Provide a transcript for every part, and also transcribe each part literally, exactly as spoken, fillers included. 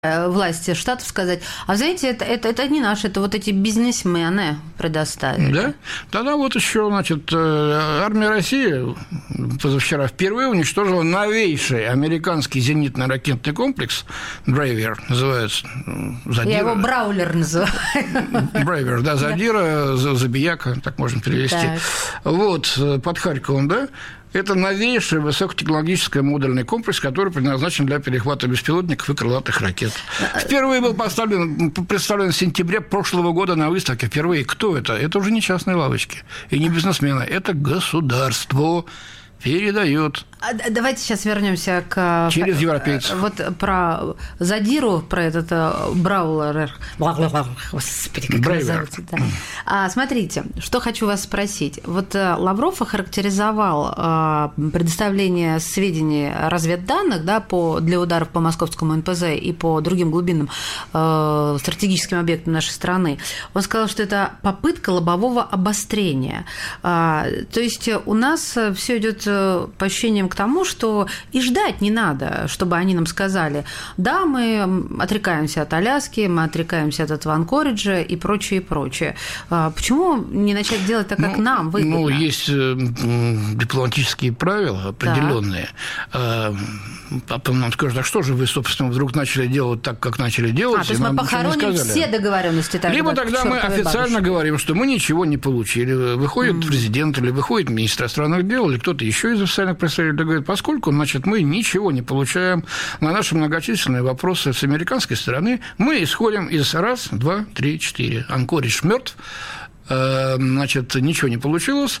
власти штатов сказать, а знаете, это, это, это не наши, это вот эти бизнесмены предоставили. Да? Тогда вот еще, значит, армия России позавчера впервые уничтожила новейший американский зенитно-ракетный комплекс, Брейвер называется. Задира. Я его Браулер называю. Брейвер, да, Задира, Забияка, так можно перевести. Так. Вот, под Харьковом, да? Это новейший высокотехнологический модульный комплекс, который предназначен для перехвата беспилотников и крылатых ракет. Впервые был поставлен, представлен в сентябре прошлого года на выставке. Впервые. Кто это? Это уже не частные лавочки и не бизнесмены. Это государство передает. Давайте сейчас вернемся к... Через европейцев. Вот про Задиру, про этот Браулер. Господи, как называется. Да. А, смотрите, что хочу вас спросить. Вот Лавров охарактеризовал предоставление сведений разведданных, да, по, для ударов по московскому эн пэ зэ и по другим глубинным э, стратегическим объектам нашей страны. Он сказал, что это попытка лобового обострения. А, то есть у нас все идет по ощущениям к тому, что и ждать не надо, чтобы они нам сказали, да, мы отрекаемся от Аляски, мы отрекаемся от этого Анкориджа и прочее, и прочее. Почему не начать делать так, как ну, нам выгодно? Ну, есть дипломатические правила определенные. А потом нам скажут, а что же вы, собственно, вдруг начали делать так, как начали делать? А, то есть мы похороним все договоренности. Так, либо тогда мы официально бабушки. говорим, что мы ничего не получили. Выходит mm-hmm. президент или выходит министр иностранных дел, или кто-то еще из официальных представителей говорит, поскольку, значит, мы ничего не получаем на наши многочисленные вопросы с американской стороны, мы исходим из раз, два, три, четыре. Анкоридж мертв. Значит, ничего не получилось.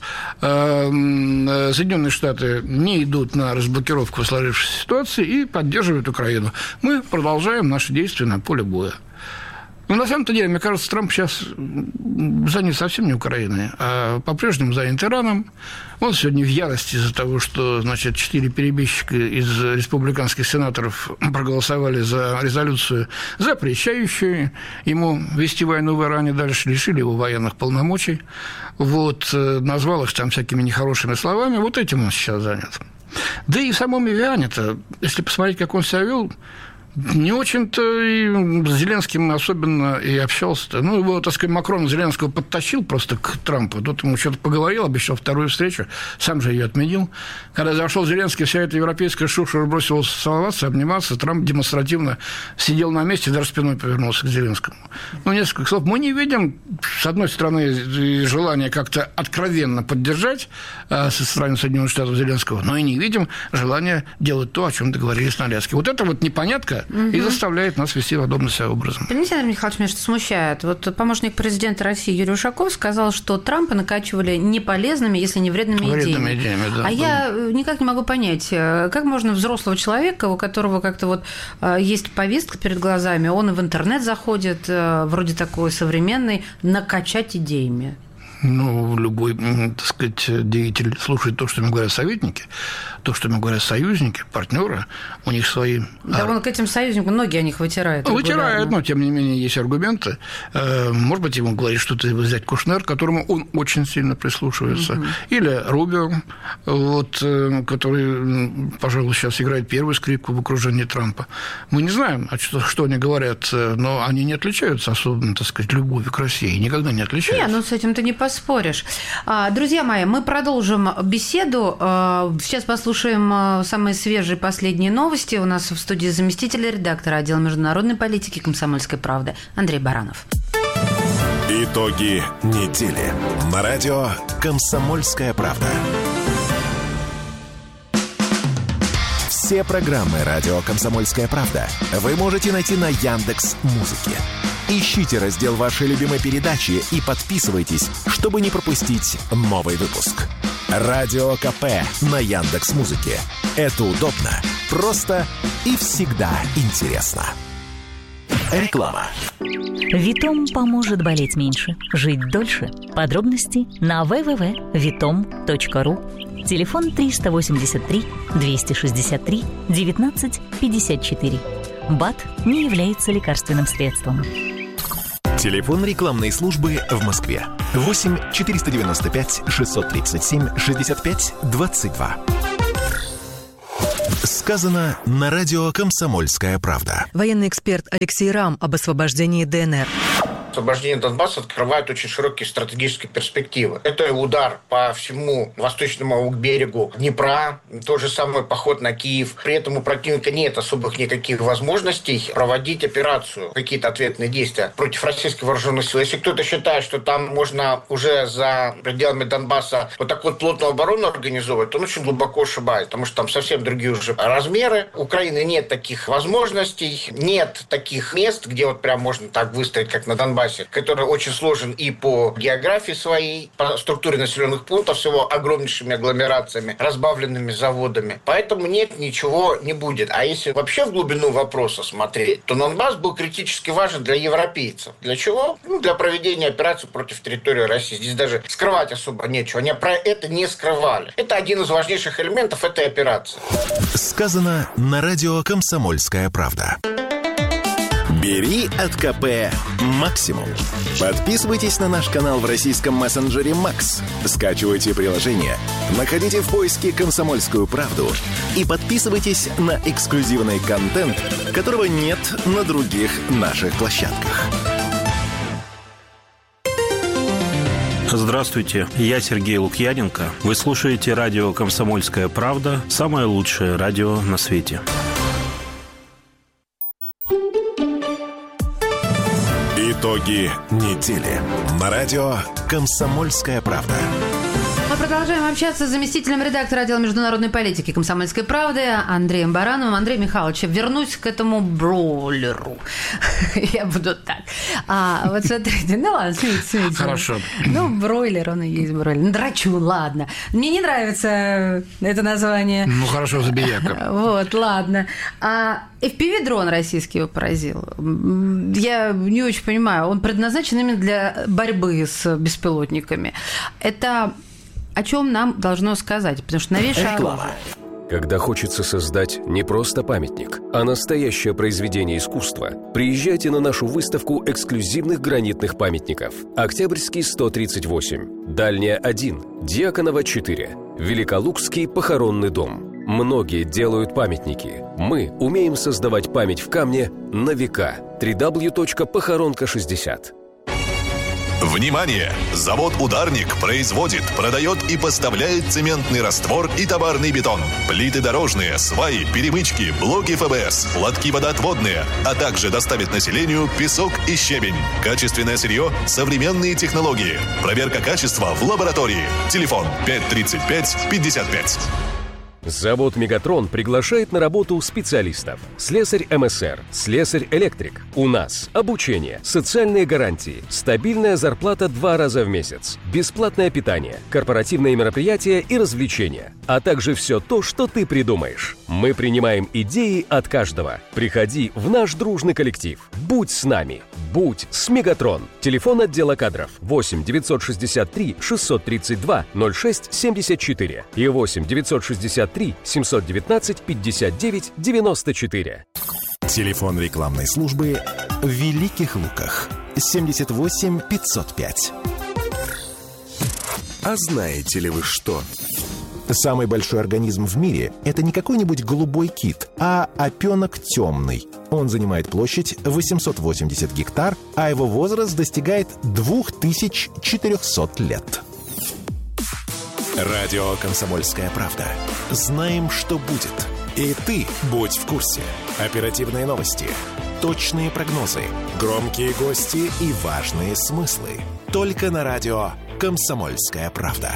Соединенные Штаты не идут на разблокировку сложившейся ситуации и поддерживают Украину. Мы продолжаем наши действия на поле боя. Но на самом-то деле, мне кажется, Трамп сейчас занят совсем не Украиной, а по-прежнему занят Ираном. Он сегодня в ярости из-за того, что, значит, четыре перебежчика из республиканских сенаторов проголосовали за резолюцию, запрещающую ему вести войну в Иране дальше, лишили его военных полномочий, вот, назвал их там всякими нехорошими словами. Вот этим он сейчас занят. Да и в самом Вивиане-то, если посмотреть, как он себя вел, не очень-то и с Зеленским особенно и общался-то. Ну, его, так сказать, Макрон Зеленского подтащил просто к Трампу. Тот ему что-то поговорил, обещал вторую встречу, сам же ее отменил. Когда зашел Зеленский, вся эта европейская шушера бросилась целоваться, обниматься. Трамп демонстративно сидел на месте, даже спиной повернулся к Зеленскому. Ну, несколько слов. Мы не видим, с одной стороны, желания как-то откровенно поддержать со стороны Соединенных Штатов Зеленского, но и не видим желания делать то, о чем договорились на Аляске. Вот это вот непонятка и угу. заставляет нас вести подобным себя образом. Понимаете, Андрей Михайлович, меня что смущает? Вот помощник президента России Юрий Ушаков сказал, что Трампа накачивали не полезными, если не вредными, вредными идеями. идеями да, а да. я никак не могу понять, как можно взрослого человека, у которого как-то вот есть повестка перед глазами, он и в интернет заходит, вроде такой современный, накачать идеями? Ну, любой, так сказать, деятель слушает то, что ему говорят советники, то, что ему говорят союзники, партнеры, у них свои... Да, он к этим союзникам ноги о них вытирает. Вытирает, но, тем не менее, есть аргументы. Может быть, ему говорит что-то взять Кушнер, к которому он очень сильно прислушивается, угу. или Рубио, вот, который, пожалуй, сейчас играет первую скрипку в окружении Трампа. Мы не знаем, что они говорят, но они не отличаются особенно, так сказать, любовью к России, никогда не отличаются. Нет, ну с этим ты не поспоришь. Друзья мои, мы продолжим беседу. Сейчас послушаем самые свежие последние новости. У нас в студии заместитель редактора отдела международной политики «Комсомольской правды» Андрей Баранов. Итоги недели. На радио «Комсомольская правда». Все программы радио «Комсомольская правда» вы можете найти на Яндекс.Музыке. Ищите раздел вашей любимой передачи и подписывайтесь, чтобы не пропустить новый выпуск. Радио КП на Яндекс.Музыке. Это удобно, просто и всегда интересно. Реклама. Витом поможет болеть меньше, жить дольше. Подробности на дабл ю дабл ю дабл ю точка витом точка ру. Телефон триста восемьдесят три двести шестьдесят три девятнадцать пятьдесят четыре. БАД не является лекарственным средством. Телефон рекламной службы в Москве. восемь четыреста девяносто пять шестьсот тридцать семь шестьдесят пять двадцать два. Сказано на радио «Комсомольская правда». Военный эксперт Алексей Рам об освобождении ДНР. Освобождение Донбасса открывает очень широкие стратегические перспективы. Это удар по всему восточному берегу Днепра, тот же самый поход на Киев. При этом у противника нет особых никаких возможностей проводить операцию, какие-то ответные действия против российских вооруженных сил. Если кто-то считает, что там можно уже за пределами Донбасса вот такую вот плотную оборону организовывать, то он очень глубоко ошибается, потому что там совсем другие уже размеры. У Украины нет таких возможностей, нет таких мест, где вот прям можно так выстроить, как на Донбассе, который очень сложен и по географии своей, по структуре населенных пунктов, с его огромнейшими агломерациями, разбавленными заводами. Поэтому нет, ничего не будет. А если вообще в глубину вопроса смотреть, то Донбасс был критически важен для европейцев. Для чего? Ну, для проведения операций против территории России. Здесь даже скрывать особо нечего. Они про это не скрывали. Это один из важнейших элементов этой операции. Сказано на радио «Комсомольская правда». Бери от КП максимум. Подписывайтесь на наш канал в российском мессенджере Макс. Скачивайте приложение, находите в поиске «Комсомольскую правду» и подписывайтесь на эксклюзивный контент, которого нет на других наших площадках. Здравствуйте, я Сергей Лукьяненко. Вы слушаете радио «Комсомольская правда», самое лучшее радио на свете. Итоги недели на радио «Комсомольская правда». Мы продолжаем общаться с заместителем редактора отдела международной политики «Комсомольской правды» Андреем Барановым. Андрей Михайлович, вернусь к этому бройлеру. Я буду так. А, вот смотрите, ну ладно, смейте, смейте. Хорошо. Ну, бройлер, он и есть бройлер. Ну, драчун, ладно. Мне не нравится это название. Ну, хорошо, забияка. Вот, ладно. А эф пи ви-дрон российский его поразил. Я не очень понимаю. Он предназначен именно для борьбы с беспилотниками. Это о чем нам должно сказать? Потому что новейшая реклама. Когда хочется создать не просто памятник, а настоящее произведение искусства, приезжайте на нашу выставку эксклюзивных гранитных памятников. Октябрьский сто тридцать восемь, Дальняя один, Дьяконова четыре, Великолукский похоронный дом. Многие делают памятники. Мы умеем создавать память в камне на века. дабл ю дабл ю дабл ю точка похоронка шестьдесят. Внимание! Завод «Ударник» производит, продает и поставляет цементный раствор и товарный бетон, плиты дорожные, сваи, перемычки, блоки эф бэ эс, лотки водоотводные, а также доставит населению песок и щебень. Качественное сырье, современные технологии. Проверка качества в лаборатории. Телефон пять тридцать пять пятьдесят пять. Завод «Мегатрон» приглашает на работу специалистов. Слесарь эм эс эр, слесарь-электрик. У нас обучение, социальные гарантии, стабильная зарплата два раза в месяц, бесплатное питание, корпоративные мероприятия и развлечения, а также все то, что ты придумаешь. Мы принимаем идеи от каждого. Приходи в наш дружный коллектив. Будь с нами. Будь с «Мегатрон». Телефон отдела кадров восемь девятьсот шестьдесят три шестьсот тридцать два ноль шесть семьдесят четыре и восемь девятьсот шестьдесят три семьсот девятнадцать пятьдесят девять девяносто четыре. Телефон рекламной службы в Великих Луках семьдесят восемь пятьсот пять. А знаете ли вы что? Самый большой организм в мире – это не какой-нибудь голубой кит, а опенок темный. Он занимает площадь восемьсот восемьдесят гектар, а его возраст достигает две тысячи четыреста лет. Радио «Комсомольская правда». Знаем, что будет. И ты будь в курсе. Оперативные новости, точные прогнозы, громкие гости и важные смыслы. Только на радио «Комсомольская правда».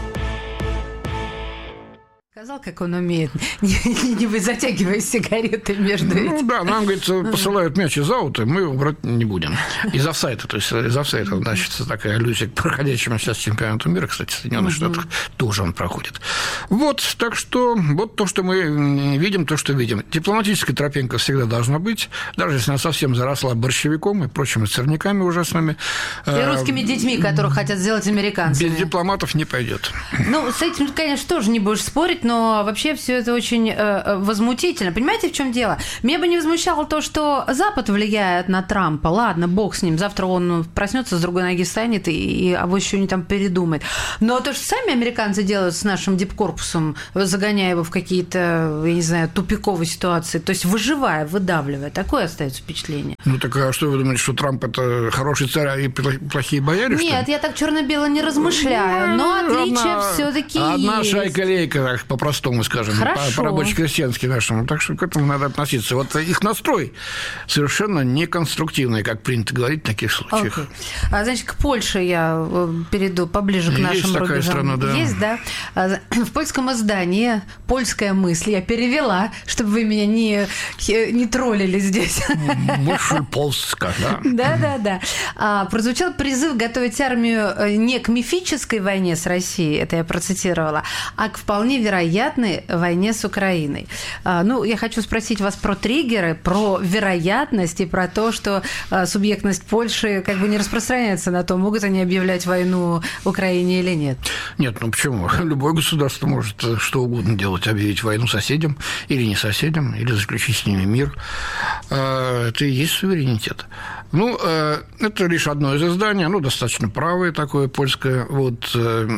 Сказал, как он умеет, не, не, не затягивая сигареты между ну, этим. Да, нам, говорится, посылают мяч из аута, мы его брать не будем. Из офсайда, то есть из офсайда, значит, такая аллюзия к проходящему сейчас чемпионату мира, кстати, в Соединенных uh-huh. Штатах тоже он проходит. Вот, так что, вот то, что мы видим, то, что видим. Дипломатическая тропинка всегда должна быть, даже если она совсем заросла борщевиком и прочими сорняками ужасными. И русскими детьми, которых хотят сделать американцами. Без дипломатов не пойдет. Ну, с этим, конечно, тоже не будешь спорить, но но вообще все это очень э, возмутительно. Понимаете, в чем дело? Меня бы не возмущало то, что Запад влияет на Трампа. Ладно, бог с ним. Завтра он проснется, с другой ноги встанет, и, и а вот еще не там передумает. Но то, что сами американцы делают с нашим дипкорпусом, загоняя его в какие-то, я не знаю, тупиковые ситуации, то есть выживая, выдавливая, такое остается впечатление. Ну так а что вы думаете, что Трамп это хороший царь и плохие бояре? Нет, я так черно-бело не размышляю, но отличия все-таки есть. Одна шайка-лейка, по-простому скажем, по-рабоче-крестьянски нашему. Так что к этому надо относиться. Вот их настрой совершенно неконструктивный, как принято говорить в таких случаях. Okay. А, значит, к Польше я перейду поближе к нашим рубежам. Есть такая страна, да. Есть, да. В польском издании «Польская мысль» я перевела, чтобы вы меня не, не троллили здесь. Мысль польская, да. Да-да-да. Прозвучал призыв готовить армию не к мифической войне с Россией, это я процитировала, а к вполне вероятной войне с Украиной. Ну, я хочу спросить вас про триггеры, про вероятность и про то, что субъектность Польши как бы не распространяется на то, могут они объявлять войну Украине или нет. Нет, ну почему? Любое государство может что угодно делать, объявить войну соседям или не соседям, или заключить с ними мир. Это и есть суверенитет. Ну, это лишь одно из изданий, оно достаточно правое такое, польское, вот,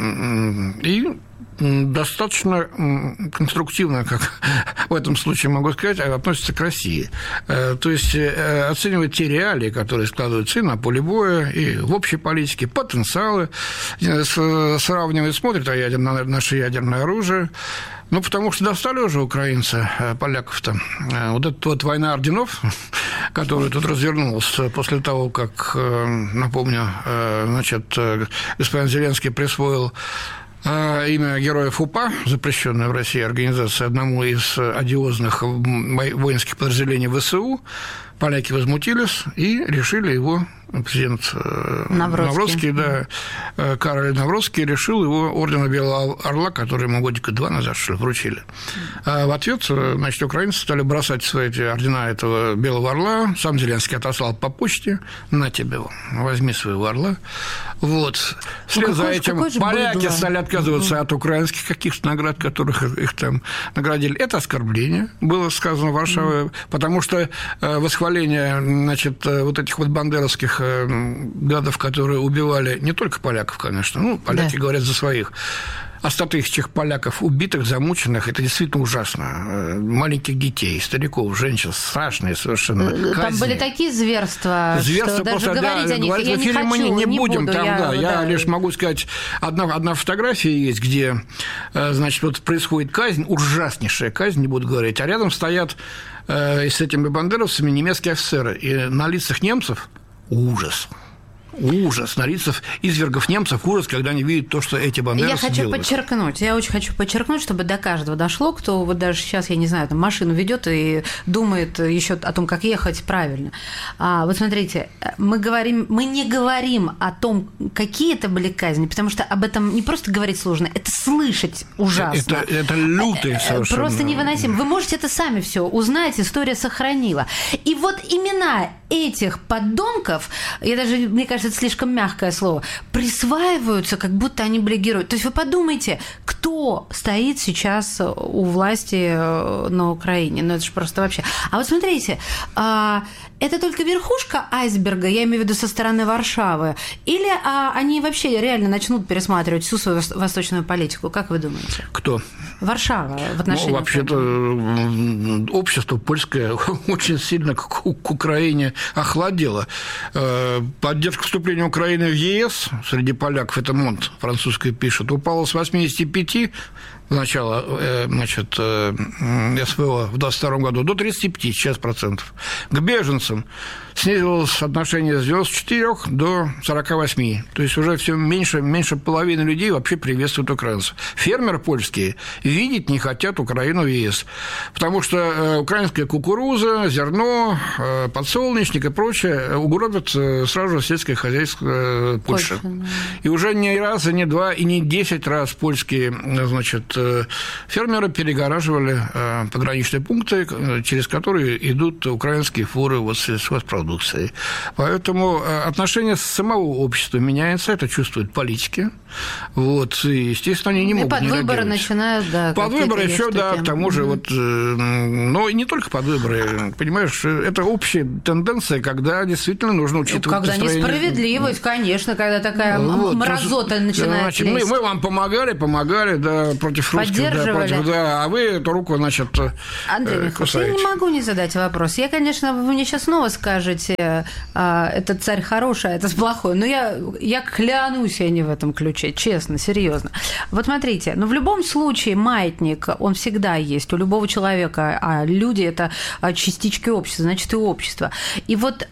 и достаточно конструктивно, как в этом случае могу сказать, относится к России. То есть оценивает те реалии, которые складываются и на поле боя, и в общей политике, потенциалы, сравнивает, смотрит а ядерное, наше ядерное оружие. Ну, потому что достали уже украинцы, поляков-то. Вот эта вот война орденов, которая тут развернулась после того, как, напомню, значит, господин Зеленский присвоил имя героев УПА, запрещенная в России организация, одному из одиозных воинских подразделений ВСУ. Поляки возмутились и решили его, президент Навроцкий, Навроцкий да, Кароль Навроцкий решил его ордена Белого Орла, который ему годика два назад, что ли, вручили. А в ответ, значит, украинцы стали бросать свои эти ордена этого Белого Орла. Сам Зеленский отослал по почте: на тебе, возьми своего орла. Вот. Вслед ну, за этим поляки быдло. Стали отказываться угу. от украинских каких-то наград, которых их там наградили. Это оскорбление было сказано в Варшаве, угу. потому что восхваление, значит, вот этих вот бандеровских гадов, которые убивали не только поляков, конечно, ну, поляки да. говорят за своих, а сто тысяч поляков убитых, замученных, это действительно ужасно. Маленьких детей, стариков, женщин, страшные совершенно казни. Там были такие зверства, зверства что просто, даже да, говорить о них говорить я в не эфире хочу, мы не, не, не будем. буду, Там, я, да, я да. лишь могу сказать, одна, одна фотография есть, где, значит, вот происходит казнь, ужаснейшая казнь, не буду говорить, а рядом стоят э, с этими бандеровцами немецкие офицеры, и на лицах немцев ужас. Ужас, на лицах извергов немцев ужас, когда они видят то, что эти бандеровцы Я хочу делают. подчеркнуть, я очень хочу подчеркнуть, чтобы до каждого дошло, кто вот даже сейчас, я не знаю, там машину ведет и думает еще о том, как ехать правильно. А, вот смотрите, мы говорим, мы не говорим о том, какие это были казни, потому что об этом не просто говорить сложно, это слышать ужасно. Это, это лютые совершенно. Просто невыносимо. Вы можете это сами все узнать, история сохранила. И вот имена этих подонков, я даже, мне кажется, это слишком мягкое слово, присваиваются, как будто они были герои. То есть вы подумайте, кто стоит сейчас у власти на Украине. Ну, это же просто вообще... А вот смотрите, это только верхушка айсберга, я имею в виду со стороны Варшавы, или они вообще реально начнут пересматривать всю свою восточную политику? Как вы думаете? Кто? Варшава в отношении... Ну, вообще-то общество польское очень сильно к, к Украине охладело. Поддержка вступления Украины в ЕС среди поляков, это Монт французский пишет, упала с восьмидесяти пяти начала, значит, СВО в двадцать втором году до тридцати пяти сейчас процентов. К беженцам снизилось отношение с девяноста четырёх до сорока восьми. То есть уже все меньше, меньше половины людей вообще приветствуют украинцев. Фермеры польские видеть не хотят Украину в ЕС, потому что украинская кукуруза, зерно, подсолнечник и прочее угробят сразу же сельское хозяйство Польши. И уже не раз, и не два, и не десять раз польские, значит, фермеры перегораживали пограничные пункты, через которые идут украинские фуры вот с сельхозпродукцией. Поэтому отношение самого общества меняется, это чувствуют политики. Вот, и, естественно, они не могут под не выборы реагировать. начинают, да. Под выборы еще, да, к тому же, mm-hmm. вот, но и не только под выборы, понимаешь, это общая тенденция, когда действительно нужно учитывать когда настроение. Несправедливость, конечно, когда такая вот, мразота то, начинает значит, лезть. Мы, мы вам помогали, помогали, да, против русских, да, против, да, а вы эту руку, значит, Андрей Михайлович, я не могу не задать вопрос. Я, конечно, вы мне сейчас снова скажете, этот царь хороший, а это плохой, но я, я клянусь, я не в этом ключе, честно, серьезно. Вот смотрите, ну в любом случае маятник, он всегда есть у любого человека, а люди – это частички общества, значит, и общество. И вот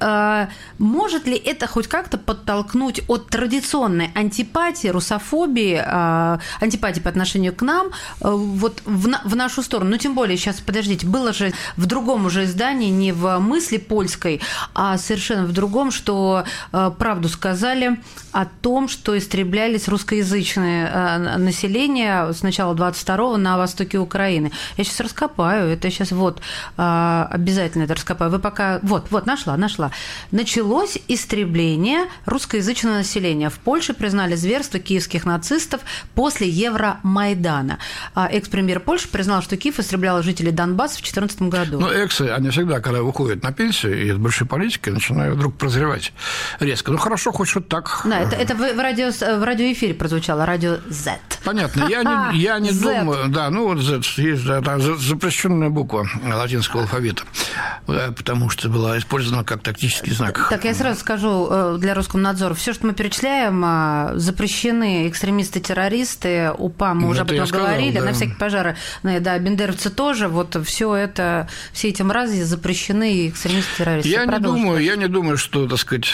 может ли это хоть как-то подтолкнуть от традиционной антипатии, русофобии, антипатии по отношению к нам вот в, на, в нашу сторону? Ну, тем более, сейчас, подождите, было же в другом уже издании, не в «Мысли польской», а совершенно в другом, что правду сказали о том, что истреблялись русскоязычное население с начала двадцать второго на востоке Украины. Я сейчас раскопаю, это сейчас вот обязательно это раскопаю. Вы пока... Вот, вот, нашла, нашла. Началось истребление русскоязычного населения. В Польше признали зверство киевских нацистов после Евромайдана. Экс-премьер Польши признал, что Киев истреблял жителей Донбасса в две тысячи четырнадцатом году. Ну, эксы, они всегда, когда уходят на пенсию и из большой политики, начинают вдруг прозревать резко. Ну, хорошо, хоть что-то так. Да, это, это в, радио, в радиоэфире прозвучало, радио Z. Понятно, я не, я не думаю... Да, ну, вот Z, есть да, запрещенная буква латинского алфавита, да, потому что была использована как тактический знак. Так, я сразу скажу для Роскомнадзора, все, что мы перечисляем, запрещены экстремисты-террористы, УПА, мы ну, уже об этом говорили, сказал, да. На всякие пожары, да, бендеровцы тоже, вот все это, все эти мрази запрещены, экстремисты-террористы. Я не думаю, я не думаю, что, так сказать...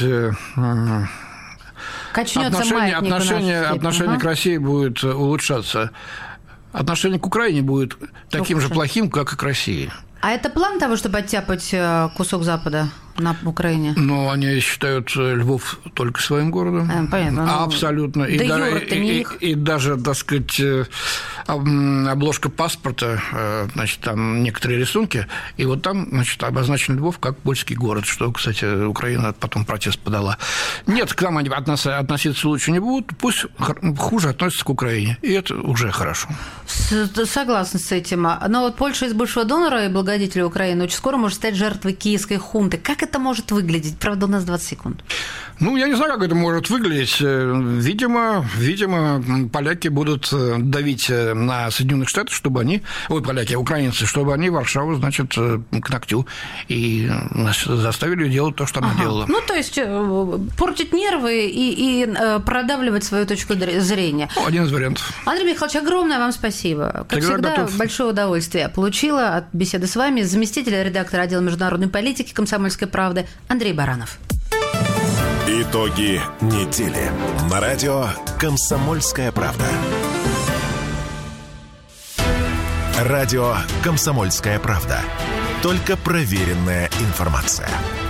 Качнется отношение, отношение, отношение ага. к России будет улучшаться. Отношение к Украине будет таким же плохим, как и к России. А это план того, чтобы оттяпать кусок Запада на Украине? Ну, они считают Львов только своим городом. А, понятно. Ну, абсолютно. И, да, и, и, и даже, так сказать, обложка паспорта, значит, там некоторые рисунки, и вот там, значит, обозначен Львов как польский город, что, кстати, Украина потом протест подала. Нет, к нам они от нас относиться лучше не будут, пусть хуже относятся к Украине, и это уже хорошо. Согласна с этим. Но вот Польша из бывшего донора и благодетеля Украины очень скоро может стать жертвой киевской хунты. Как это может выглядеть? Правда, у нас двадцать секунд. Ну, я не знаю, как это может выглядеть. Видимо, видимо, поляки будут давить на Соединенных Штатов, чтобы они, ой, поляки, украинцы, чтобы они Варшаву, значит, к ногтю и заставили делать то, что она ага. делала. Ну, то есть портить нервы и, и продавливать свою точку зрения. Ну, один из вариантов. Андрей Михайлович, огромное вам спасибо. Как Тогда всегда, готов. Большое удовольствие получила от беседы с вами заместитель редактора отдела международной политики «Комсомольской правды» Андрей Баранов. Итоги недели на радио «Комсомольская правда». Радио «Комсомольская правда». Только проверенная информация.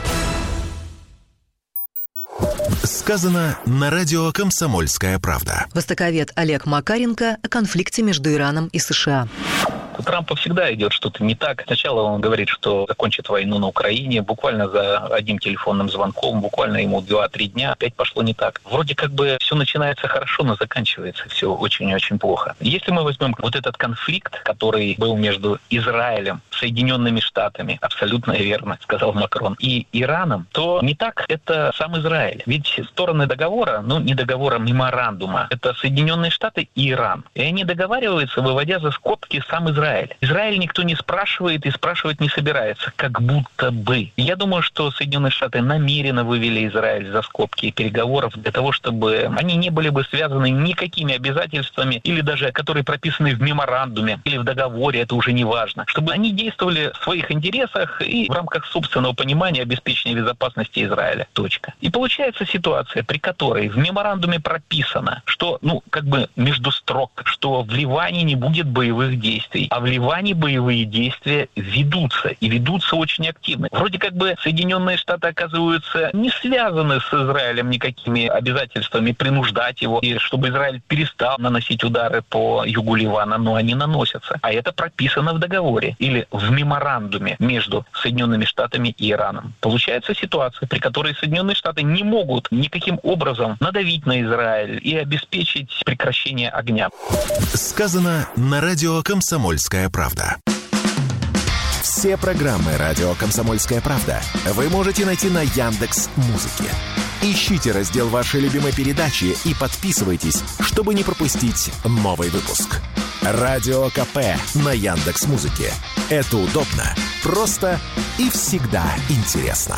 Сказано на радио «Комсомольская правда». Востоковед Олег Макаренко о конфликте между Ираном и США. У Трампа всегда идет что-то не так. Сначала он говорит, что закончит войну на Украине, буквально за одним телефонным звонком, буквально ему два-три дня, опять пошло не так. Вроде как бы все начинается хорошо, но заканчивается все очень-очень плохо. Если мы возьмем вот этот конфликт, который был между Израилем, Соединенными Штатами, абсолютно верно, сказал Макрон, и Ираном, то не так это сам Израиль. Ведь стороны договора, ну не договора, меморандума, это Соединенные Штаты и Иран. И они договариваются, выводя за скобки сам Израиль. Израиль никто не спрашивает и спрашивать не собирается, как будто бы. Я думаю, что Соединенные Штаты намеренно вывели Израиль за скобки переговоров для того, чтобы они не были бы связаны никакими обязательствами, или даже которые прописаны в меморандуме или в договоре, это уже не важно. Чтобы они действовали в своих интересах и в рамках собственного понимания обеспечения безопасности Израиля. Точка. И получается ситуация, при которой в меморандуме прописано, что, ну, как бы между строк, что в Ливане не будет боевых действий. А в Ливане боевые действия ведутся, и ведутся очень активно. Вроде как бы Соединенные Штаты оказываются не связаны с Израилем никакими обязательствами принуждать его, и чтобы Израиль перестал наносить удары по югу Ливана, но они наносятся. А это прописано в договоре или в меморандуме между Соединенными Штатами и Ираном. Получается ситуация, при которой Соединенные Штаты не могут никаким образом надавить на Израиль и обеспечить прекращение огня. Сказано на радио «Комсомольская правда». Все программы радио «Комсомольская правда» вы можете найти на Яндекс.Музыке. Ищите раздел вашей любимой передачи и подписывайтесь, чтобы не пропустить новый выпуск. Радио КП на Яндекс.Музыке. Это удобно, просто и всегда интересно.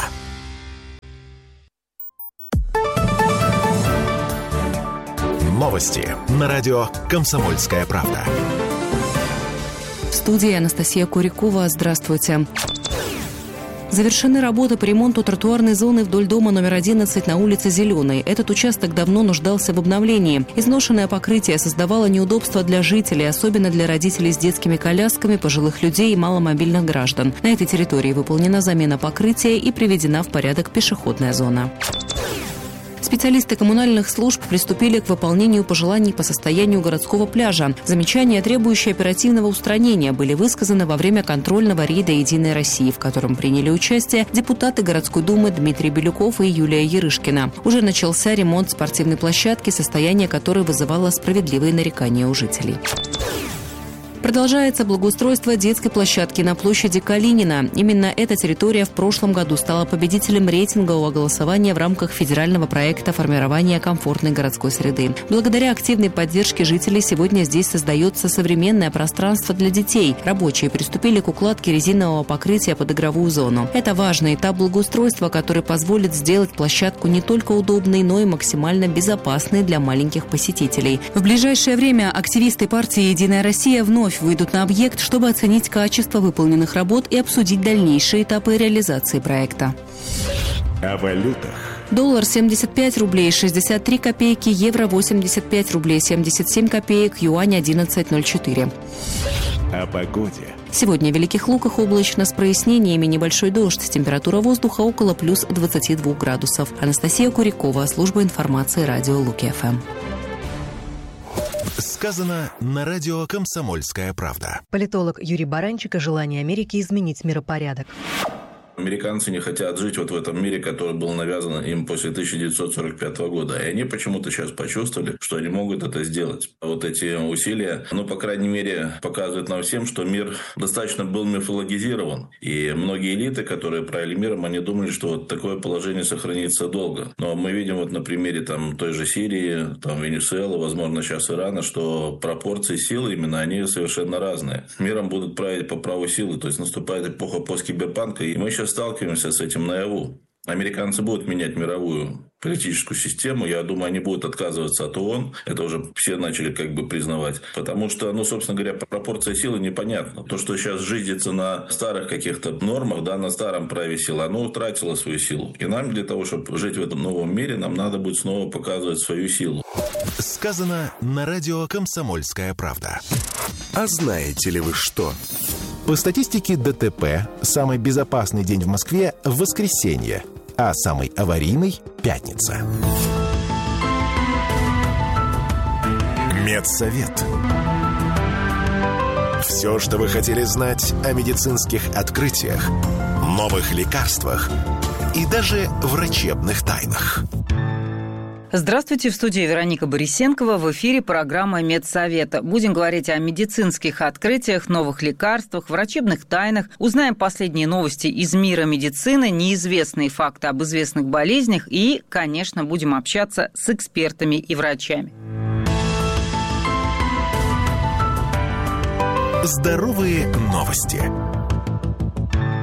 Новости на радио «Комсомольская правда». В студии Анастасия Курякова. Здравствуйте. Завершены работы по ремонту тротуарной зоны вдоль дома номер одиннадцать на улице Зеленой. Этот участок давно нуждался в обновлении. Изношенное покрытие создавало неудобства для жителей, особенно для родителей с детскими колясками, пожилых людей и маломобильных граждан. На этой территории выполнена замена покрытия и приведена в порядок пешеходная зона. Специалисты коммунальных служб приступили к выполнению пожеланий по состоянию городского пляжа. Замечания, требующие оперативного устранения, были высказаны во время контрольного рейда «Единой России», в котором приняли участие депутаты городской думы Дмитрий Белюков и Юлия Ярышкина. Уже начался ремонт спортивной площадки, состояние которой вызывало справедливые нарекания у жителей. Продолжается благоустройство детской площадки на площади Калинина. Именно эта территория в прошлом году стала победителем рейтингового голосования в рамках федерального проекта формирования комфортной городской среды. Благодаря активной поддержке жителей сегодня здесь создается современное пространство для детей. Рабочие приступили к укладке резинового покрытия под игровую зону. Это важный этап благоустройства, который позволит сделать площадку не только удобной, но и максимально безопасной для маленьких посетителей. В ближайшее время активисты партии «Единая Россия» вновь выйдут на объект, чтобы оценить качество выполненных работ и обсудить дальнейшие этапы реализации проекта. О валютах. Доллар семьдесят пять рублей шестьдесят три копейки, евро восемьдесят пять рублей семьдесят семь копеек, юань одиннадцать ноль четыре. О погоде. Сегодня в Великих Луках облачно с прояснениями, небольшой дождь. Температура воздуха около плюс двадцати двух градусов. Анастасия Курякова, служба информации радио Луки-ФМ. Сказано на радио «Комсомольская правда». Политолог Юрий Баранчик о желании Америки изменить миропорядок. Американцы не хотят жить вот в этом мире, который был навязан им после тысяча девятьсот сорок пятого года. И они почему-то сейчас почувствовали, что они могут это сделать. Вот эти усилия, ну, по крайней мере, показывают нам всем, что мир достаточно был мифологизирован. И многие элиты, которые правили миром, они думали, что вот такое положение сохранится долго. Но мы видим вот на примере там, той же Сирии, там, Венесуэлы, возможно, сейчас Ирана, что пропорции силы именно, они совершенно разные. Миром будут править по праву силы. То есть наступает эпоха посткиберпанка, и мы сейчас сталкиваемся с этим наяву. Американцы будут менять мировую политическую систему. Я думаю, они будут отказываться от ООН. Это уже все начали как бы признавать. Потому что, ну, собственно говоря, пропорция силы непонятна. То, что сейчас жизнится на старых каких-то нормах, да, на старом праве силы, оно утратило свою силу. И нам для того, чтобы жить в этом новом мире, нам надо будет снова показывать свою силу. Сказано на радио «Комсомольская правда». А знаете ли вы что? По статистике ДТП, самый безопасный день в Москве – воскресенье, а самый аварийный – пятница. Медсовет. Все, что вы хотели знать о медицинских открытиях, новых лекарствах и даже врачебных тайнах. Здравствуйте, в студии Вероника Борисенкова. В эфире программа «Медсовета». Будем говорить о медицинских открытиях, новых лекарствах, врачебных тайнах. Узнаем последние новости из мира медицины, неизвестные факты об известных болезнях и, конечно, будем общаться с экспертами и врачами. Здоровые новости.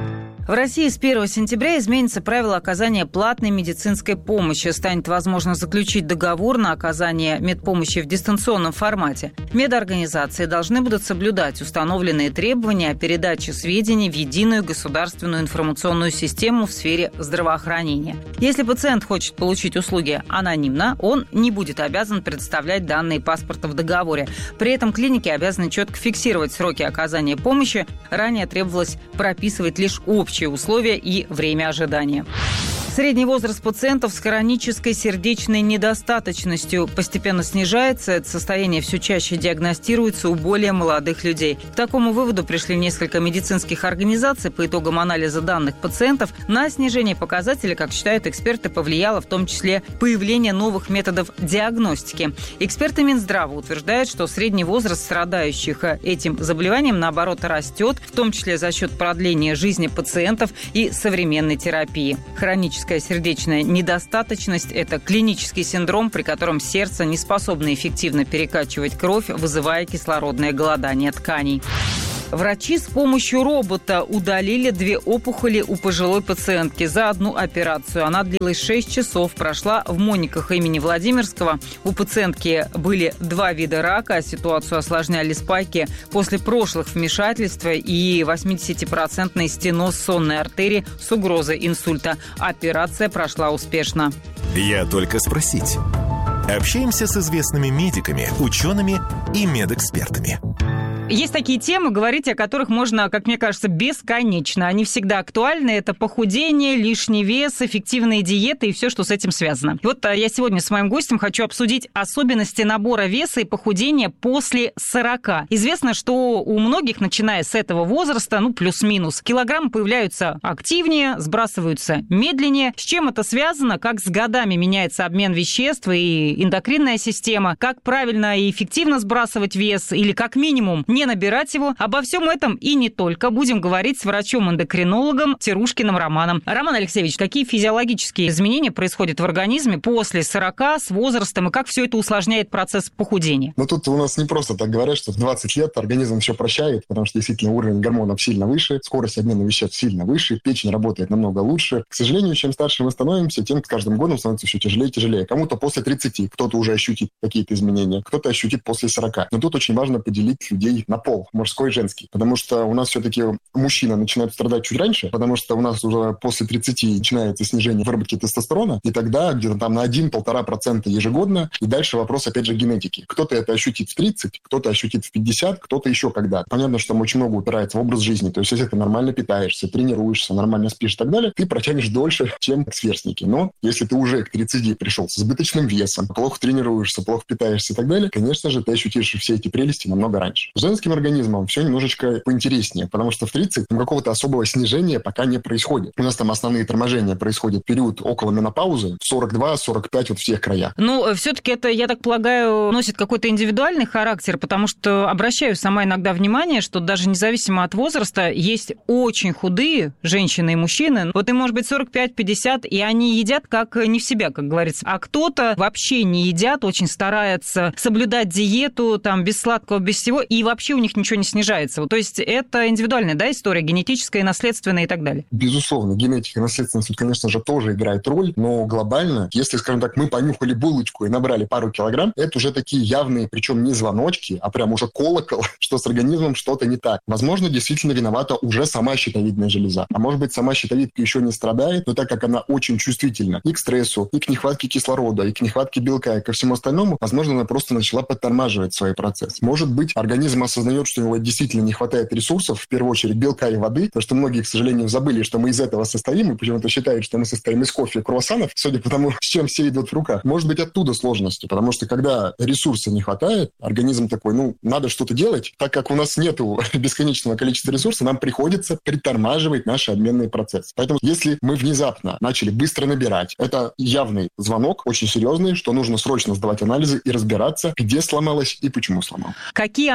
В России с первого сентября изменится правило оказания платной медицинской помощи. Станет возможно заключить договор на оказание медпомощи в дистанционном формате. Медорганизации должны будут соблюдать установленные требования о передаче сведений в единую государственную информационную систему в сфере здравоохранения. Если пациент хочет получить услуги анонимно, он не будет обязан представлять данные паспорта в договоре. При этом клиники обязаны четко фиксировать сроки оказания помощи. Ранее требовалось прописывать лишь общие условия и время ожидания. Средний возраст пациентов с хронической сердечной недостаточностью постепенно снижается. Это состояние все чаще диагностируется у более молодых людей. К такому выводу пришли несколько медицинских организаций. По итогам анализа данных пациентов на снижение показателя, как считают эксперты, повлияло в том числе появление новых методов диагностики. Эксперты Минздрава утверждают, что средний возраст страдающих этим заболеванием, наоборот, растет, в том числе за счет продления жизни пациентов и современной терапии. Хроническая сердечная недостаточность – это клинический синдром, при котором сердце не способно эффективно перекачивать кровь, вызывая кислородное голодание тканей. Врачи с помощью робота удалили две опухоли у пожилой пациентки за одну операцию. Она длилась шесть часов, прошла в Мониках имени Владимирского. У пациентки были два вида рака. Ситуацию осложняли спайки после прошлых вмешательств и восьмидесятипроцентный стеноз сонной артерии с угрозой инсульта. Операция прошла успешно. Я только спросить. Общаемся с известными медиками, учеными и медэкспертами. Есть такие темы, говорить о которых можно, как мне кажется, бесконечно. Они всегда актуальны. Это похудение, лишний вес, эффективные диеты и все, что с этим связано. И вот я сегодня с моим гостем хочу обсудить особенности набора веса и похудения после сорока. Известно, что у многих, начиная с этого возраста, ну, плюс-минус, килограммы появляются активнее, сбрасываются медленнее. С чем это связано? Как с годами меняется обмен веществ и эндокринная система? Как правильно и эффективно сбрасывать вес? Или как минимум не набирать его. Обо всем этом и не только будем говорить с врачом-эндокринологом Тирушкиным Романом. Роман Алексеевич, какие физиологические изменения происходят в организме после сорока с возрастом и как все это усложняет процесс похудения? Но тут у нас не просто так говорят, что в двадцать лет организм все прощает, потому что действительно уровень гормонов сильно выше, скорость обмена веществ сильно выше, печень работает намного лучше. К сожалению, чем старше мы становимся, тем с каждым годом становится все тяжелее и тяжелее. Кому-то после тридцати, кто-то уже ощутит какие-то изменения, кто-то ощутит после сорока. Но тут очень важно поделить людей на пол, мужской и женский. Потому что у нас все-таки мужчина начинает страдать чуть раньше, потому что у нас уже после тридцати начинается снижение выработки тестостерона, и тогда где-то там на один-полтора процента ежегодно, и дальше вопрос, опять же, генетики. Кто-то это ощутит в тридцать, кто-то ощутит в пятьдесят, кто-то еще когда. Понятно, что там очень много упирается в образ жизни. То есть, если ты нормально питаешься, тренируешься, нормально спишь и так далее, ты протянешь дольше, чем сверстники. Но если ты уже к тридцати пришел с избыточным весом, плохо тренируешься, плохо питаешься и так далее, конечно же, ты ощутишь все эти прелести намного раньше. Женским организмом все немножечко поинтереснее, потому что в тридцать там какого-то особого снижения пока не происходит. У нас там основные торможения происходят в период около менопаузы, сорок два - сорок пять вот в всех краях. Ну, все-таки это, я так полагаю, носит какой-то индивидуальный характер, потому что обращаю сама иногда внимание, что даже независимо от возраста есть очень худые женщины и мужчины. Вот им может быть сорок пять - пятьдесят, и они едят как не в себя, как говорится. А кто-то вообще не едят, очень старается соблюдать диету, там, без сладкого, без всего, и вообще у них ничего не снижается. То есть это индивидуальная, да, история, генетическая, наследственная и так далее? Безусловно, генетика и наследственность, конечно же, тоже играет роль, но глобально, если, скажем так, мы понюхали булочку и набрали пару килограмм, это уже такие явные, причем не звоночки, а прям уже колокол, что с организмом что-то не так. Возможно, действительно виновата уже сама щитовидная железа. А может быть, сама щитовидка еще не страдает, но так как она очень чувствительна и к стрессу, и к нехватке кислорода, и к нехватке белка, и ко всему остальному, возможно, она просто начала подтормаживать свой процесс. Может быть, организм осознает, что у него действительно не хватает ресурсов, в первую очередь белка и воды, потому что многие, к сожалению, забыли, что мы из этого состоим, и почему-то считают, что мы состоим из кофе и круассанов, судя по тому, с чем все идут в руках. Может быть, оттуда сложности, потому что когда ресурса не хватает, организм такой, ну, надо что-то делать, так как у нас нету бесконечного количества ресурсов, нам приходится притормаживать наши обменные процессы. Поэтому, если мы внезапно начали быстро набирать, это явный звонок, очень серьезный, что нужно срочно сдавать анализы и разбираться, где сломалось и почему сломалось. Какие анализы в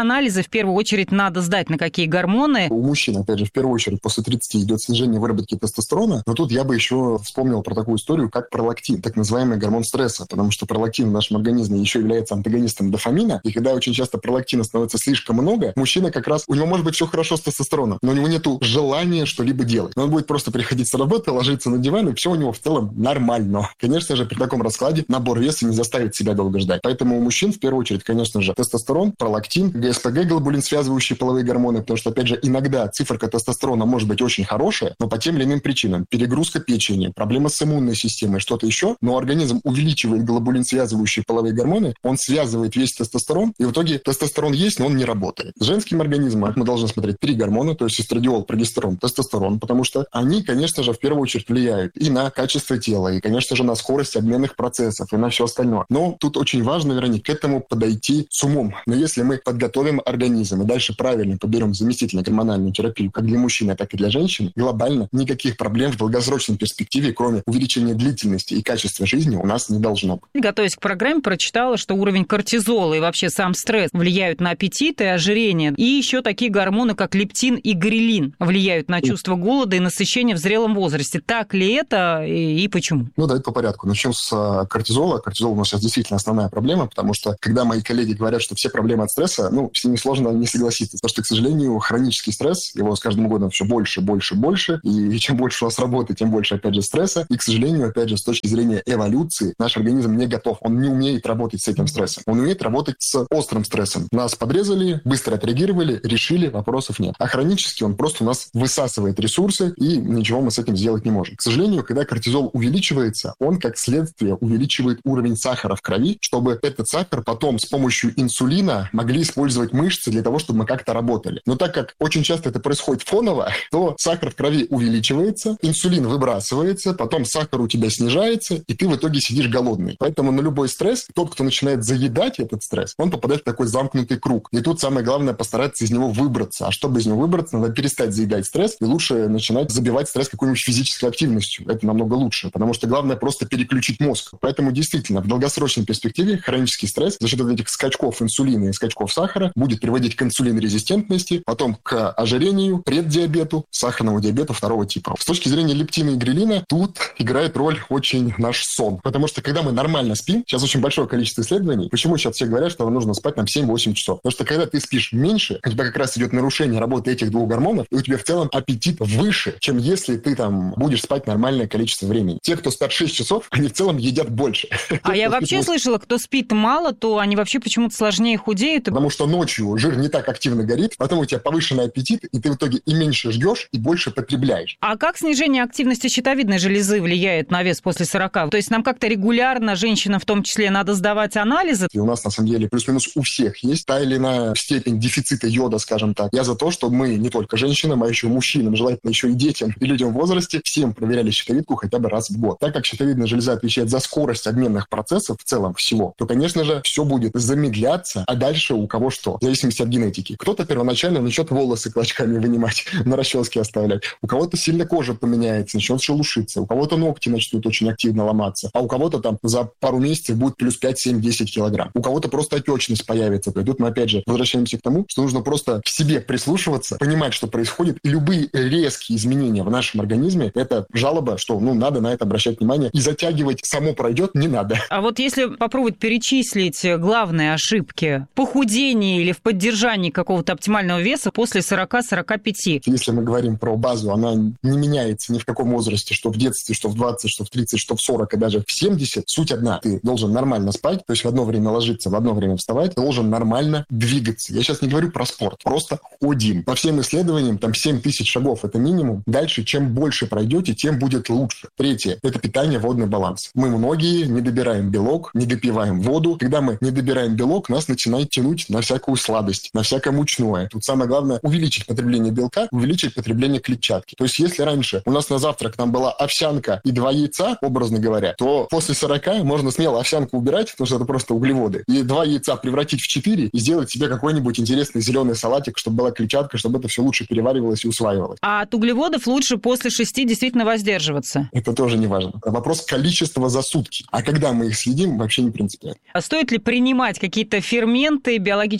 в первую очередь надо сдать, на какие гормоны? У мужчин, опять же, в первую очередь после тридцати идет снижение выработки тестостерона, но тут я бы еще вспомнил про такую историю, как пролактин, так называемый гормон стресса, потому что пролактин в нашем организме еще является антагонистом дофамина, и когда очень часто пролактина становится слишком много, мужчина как раз, у него может быть все хорошо с тестостероном, но у него нету желания что-либо делать. Он будет просто приходить с работы, ложиться на диван, и все у него в целом нормально. Конечно же, при таком раскладе набор веса не заставит себя долго ждать. Поэтому у мужчин, в первую очередь, конечно же, тестостерон, пролактин, ГСПГ, глобулин, связывающие половые гормоны, потому что, опять же, иногда циферка тестостерона может быть очень хорошая, но по тем или иным причинам. Перегрузка печени, проблема с иммунной системой, что-то еще, но организм увеличивает глобулин, связывающие половые гормоны, он связывает весь тестостерон, и в итоге тестостерон есть, но он не работает. С женским организмом мы должны смотреть три гормона, то есть эстрадиол, прогестерон, тестостерон, потому что они, конечно же, в первую очередь влияют и на качество тела, и, конечно же, на скорость обменных процессов, и на все остальное. Но тут очень важно, Вероник, к этому подойти с умом. Но если мы подготовим организм и дальше правильно подберем заместительную гормональную терапию как для мужчины, так и для женщин, глобально никаких проблем в долгосрочной перспективе, кроме увеличения длительности и качества жизни, у нас не должно быть. Готовясь к программе, прочитала, что уровень кортизола и вообще сам стресс влияют на аппетит и ожирение. И еще такие гормоны, как лептин и грелин, влияют на чувство голода и насыщения в зрелом возрасте. Так ли это и, и почему? Ну, давайте по порядку. Начнем с кортизола. Кортизол у нас сейчас действительно основная проблема, потому что, когда мои коллеги говорят, что все проблемы от стресса, ну, с ними сложно не согласиться. Потому что, к сожалению, хронический стресс, его с каждым годом все больше, больше, больше. И чем больше у нас работы, тем больше, опять же, стресса. И, к сожалению, опять же, с точки зрения эволюции, наш организм не готов. Он не умеет работать с этим стрессом. Он умеет работать с острым стрессом. Нас подрезали, быстро отреагировали, решили, вопросов нет. А хронически он просто у нас высасывает ресурсы, и ничего мы с этим сделать не можем. К сожалению, когда кортизол увеличивается, он, как следствие, увеличивает уровень сахара в крови, чтобы этот сахар потом с помощью инсулина могли использовать мышцы для того, чтобы мы как-то работали. Но так как очень часто это происходит фоново, то сахар в крови увеличивается, инсулин выбрасывается, потом сахар у тебя снижается, и ты в итоге сидишь голодный. Поэтому на любой стресс, тот, кто начинает заедать этот стресс, он попадает в такой замкнутый круг. И тут самое главное постараться из него выбраться. А чтобы из него выбраться, надо перестать заедать стресс, и лучше начинать забивать стресс какой-нибудь физической активностью. Это намного лучше, потому что главное просто переключить мозг. Поэтому действительно, в долгосрочной перспективе хронический стресс за счет этих скачков инсулина и скачков сахара будет приводить к инсулинорезистентности, потом к ожирению, преддиабету, сахарному диабету второго типа. С точки зрения лептина и грелина, тут играет роль очень наш сон. Потому что когда мы нормально спим, сейчас очень большое количество исследований, почему сейчас все говорят, что нужно спать нам семь-восемь часов. Потому что когда ты спишь меньше, у тебя как раз идет нарушение работы этих двух гормонов, и у тебя в целом аппетит выше, чем если ты там будешь спать нормальное количество времени. Те, кто спят шесть часов, они в целом едят больше. А я вообще слышала, кто спит мало, то они вообще почему-то сложнее худеют. Потому что ночью жир не так активно горит, потом у тебя повышенный аппетит, и ты в итоге и меньше ждешь, и больше потребляешь. А как снижение активности щитовидной железы влияет на вес после сорока? То есть нам как-то регулярно, женщинам в том числе, надо сдавать анализы? И у нас, на самом деле, плюс-минус у всех есть та или иная степень дефицита йода, скажем так. Я за то, чтобы мы не только женщинам, а еще мужчинам, желательно еще и детям, и людям в возрасте, всем проверяли щитовидку хотя бы раз в год. Так как щитовидная железа отвечает за скорость обменных процессов в целом всего, то, конечно же, все будет замедляться, а дальше у кого что, в зависимости от генетики. Кто-то первоначально начнет волосы клочками вынимать, на расческе оставлять. У кого-то сильно кожа поменяется, начнет шелушиться. У кого-то ногти начнут очень активно ломаться. А у кого-то там за пару месяцев будет плюс пять, семь, десять килограмм. У кого-то просто отечность появится. И тут мы опять же возвращаемся к тому, что нужно просто к себе прислушиваться, понимать, что происходит. И любые резкие изменения в нашем организме — это жалоба, что ну, надо на это обращать внимание. И затягивать само пройдет не надо. А вот если попробовать перечислить главные ошибки в похудении или в поддержании какого-то оптимального веса после сорока-сорока пяти. Если мы говорим про базу, она не меняется ни в каком возрасте, что в детстве, что в двадцать, что в тридцать, что в сорок и даже в семьдесят. Суть одна. Ты должен нормально спать, то есть в одно время ложиться, в одно время вставать, ты должен нормально двигаться. Я сейчас не говорю про спорт, просто ходим. По всем исследованиям, там семь тысяч шагов — это минимум. Дальше, чем больше пройдете, тем будет лучше. Третье — это питание, водный баланс. Мы многие не добираем белок, не допиваем воду. Когда мы не добираем белок, нас начинает тянуть на всякую сладость, на всякое мучное. Тут самое главное — увеличить потребление белка, увеличить потребление клетчатки. То есть если раньше у нас на завтрак там была овсянка и два яйца, образно говоря, то после сорока можно смело овсянку убирать, потому что это просто углеводы, и два яйца превратить в четыре и сделать себе какой-нибудь интересный зеленый салатик, чтобы была клетчатка, чтобы это все лучше переваривалось и усваивалось. А от углеводов лучше после шести действительно воздерживаться? Это тоже не важно. Вопрос количества за сутки. А когда мы их съедим, вообще не принципиально. А стоит ли принимать какие-то ферменты, биологически активные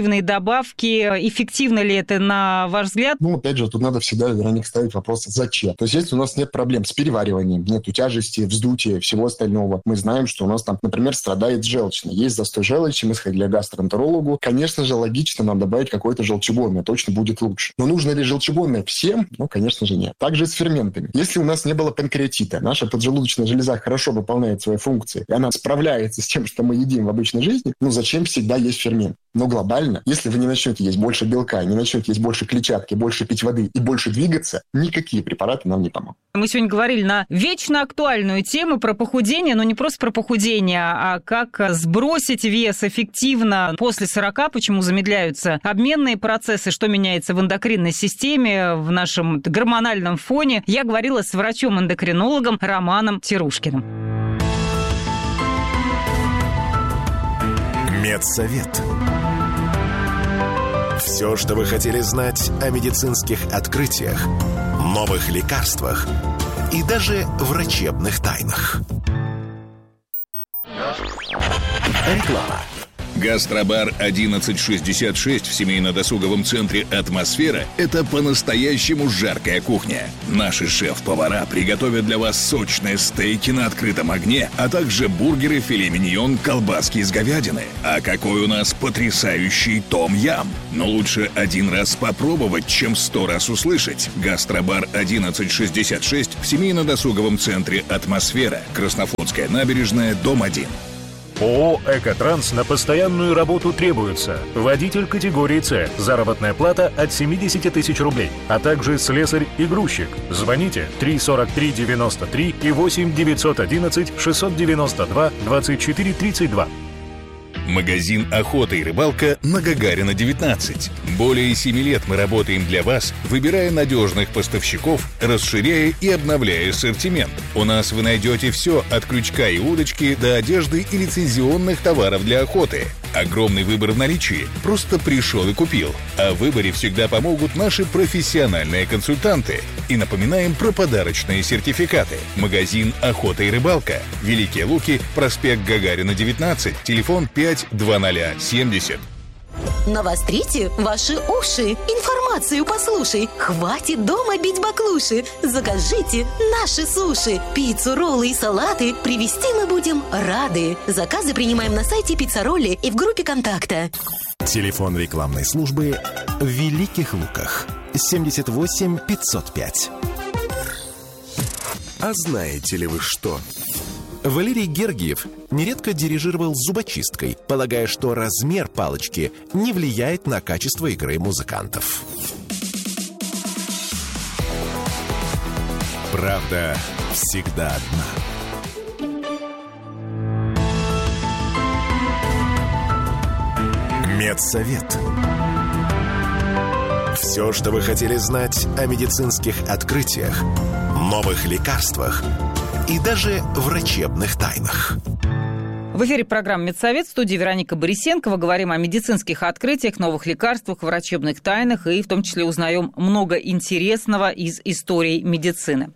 паллиативные добавки. Эффективно ли это, на ваш взгляд? Ну, опять же, тут надо всегда, Вероника, ставить вопрос, зачем. То есть, если у нас нет проблем с перевариванием, нету тяжести, вздутия, всего остального, мы знаем, что у нас там, например, страдает желчный. Есть застой желчи, мы сходили к гастроэнтерологу. Конечно же, логично нам добавить какое-то желчегонное, точно будет лучше. Но нужно ли желчегонное всем? Ну, конечно же, нет. Также и с ферментами. Если у нас не было панкреатита, наша поджелудочная железа хорошо выполняет свои функции, и она справляется с тем, что мы едим в обычной жизни, ну, зачем всегда есть фермент? Но глобально, если вы не начнете есть больше белка, не начнете есть больше клетчатки, больше пить воды и больше двигаться, никакие препараты нам не помогут. Мы сегодня говорили на вечно актуальную тему про похудение, но не просто про похудение, а как сбросить вес эффективно после сорока, почему замедляются обменные процессы, что меняется в эндокринной системе, в нашем гормональном фоне. Я говорила с врачом-эндокринологом Романом Тирушкиным. Медсовет. Все, что вы хотели знать о медицинских открытиях, новых лекарствах и даже врачебных тайнах. Реклама. Гастробар одиннадцать шестьдесят шесть в семейно-досуговом центре «Атмосфера» — это по-настоящему жаркая кухня. Наши шеф-повара приготовят для вас сочные стейки на открытом огне, а также бургеры, филе миньон, колбаски из говядины. А какой у нас потрясающий том-ям! Но лучше один раз попробовать, чем сто раз услышать. Гастробар одиннадцать шестьдесят шесть в семейно-досуговом центре «Атмосфера», Краснофлотская набережная, дом один. ООО «Экотранс» на постоянную работу требуется. Водитель категории С. Заработная плата от семьдесят тысяч рублей. А также слесарь и грузчик. Звоните три сорок три девяносто три и восемь девятьсот одиннадцать шестьсот девяносто два двадцать четыре тридцать два. Магазин «Охота и рыбалка» на Гагарина, девятнадцать. Более семи лет мы работаем для вас, выбирая надежных поставщиков, расширяя и обновляя ассортимент. У нас вы найдете все от крючка и удочки до одежды и лицензионных товаров для охоты. Огромный выбор в наличии. Просто пришел и купил. А в выборе всегда помогут наши профессиональные консультанты. И напоминаем про подарочные сертификаты. Магазин «Охота и рыбалка». Великие Луки, проспект Гагарина, девятнадцать, телефон пять два ноль семьдесят. Навострите ваши уши, информацию послушай. Хватит дома бить баклуши. Закажите наши суши. Пиццу, роллы и салаты привезти мы будем рады. Заказы принимаем на сайте Пиццаролли и в группе контакта. Телефон рекламной службы в Великих Луках. семьдесят восемь пятьсот пять. А знаете ли вы что? Валерий Гергиев нередко дирижировал зубочисткой, полагая, что размер палочки не влияет на качество игры музыкантов. Правда всегда одна. Медсовет. Все, что вы хотели знать о медицинских открытиях, новых лекарствах и даже врачебных тайнах. В эфире программа «Медсовет», в студии Вероника Борисенкова. Говорим о медицинских открытиях, новых лекарствах, врачебных тайнах и в том числе узнаем много интересного из истории медицины.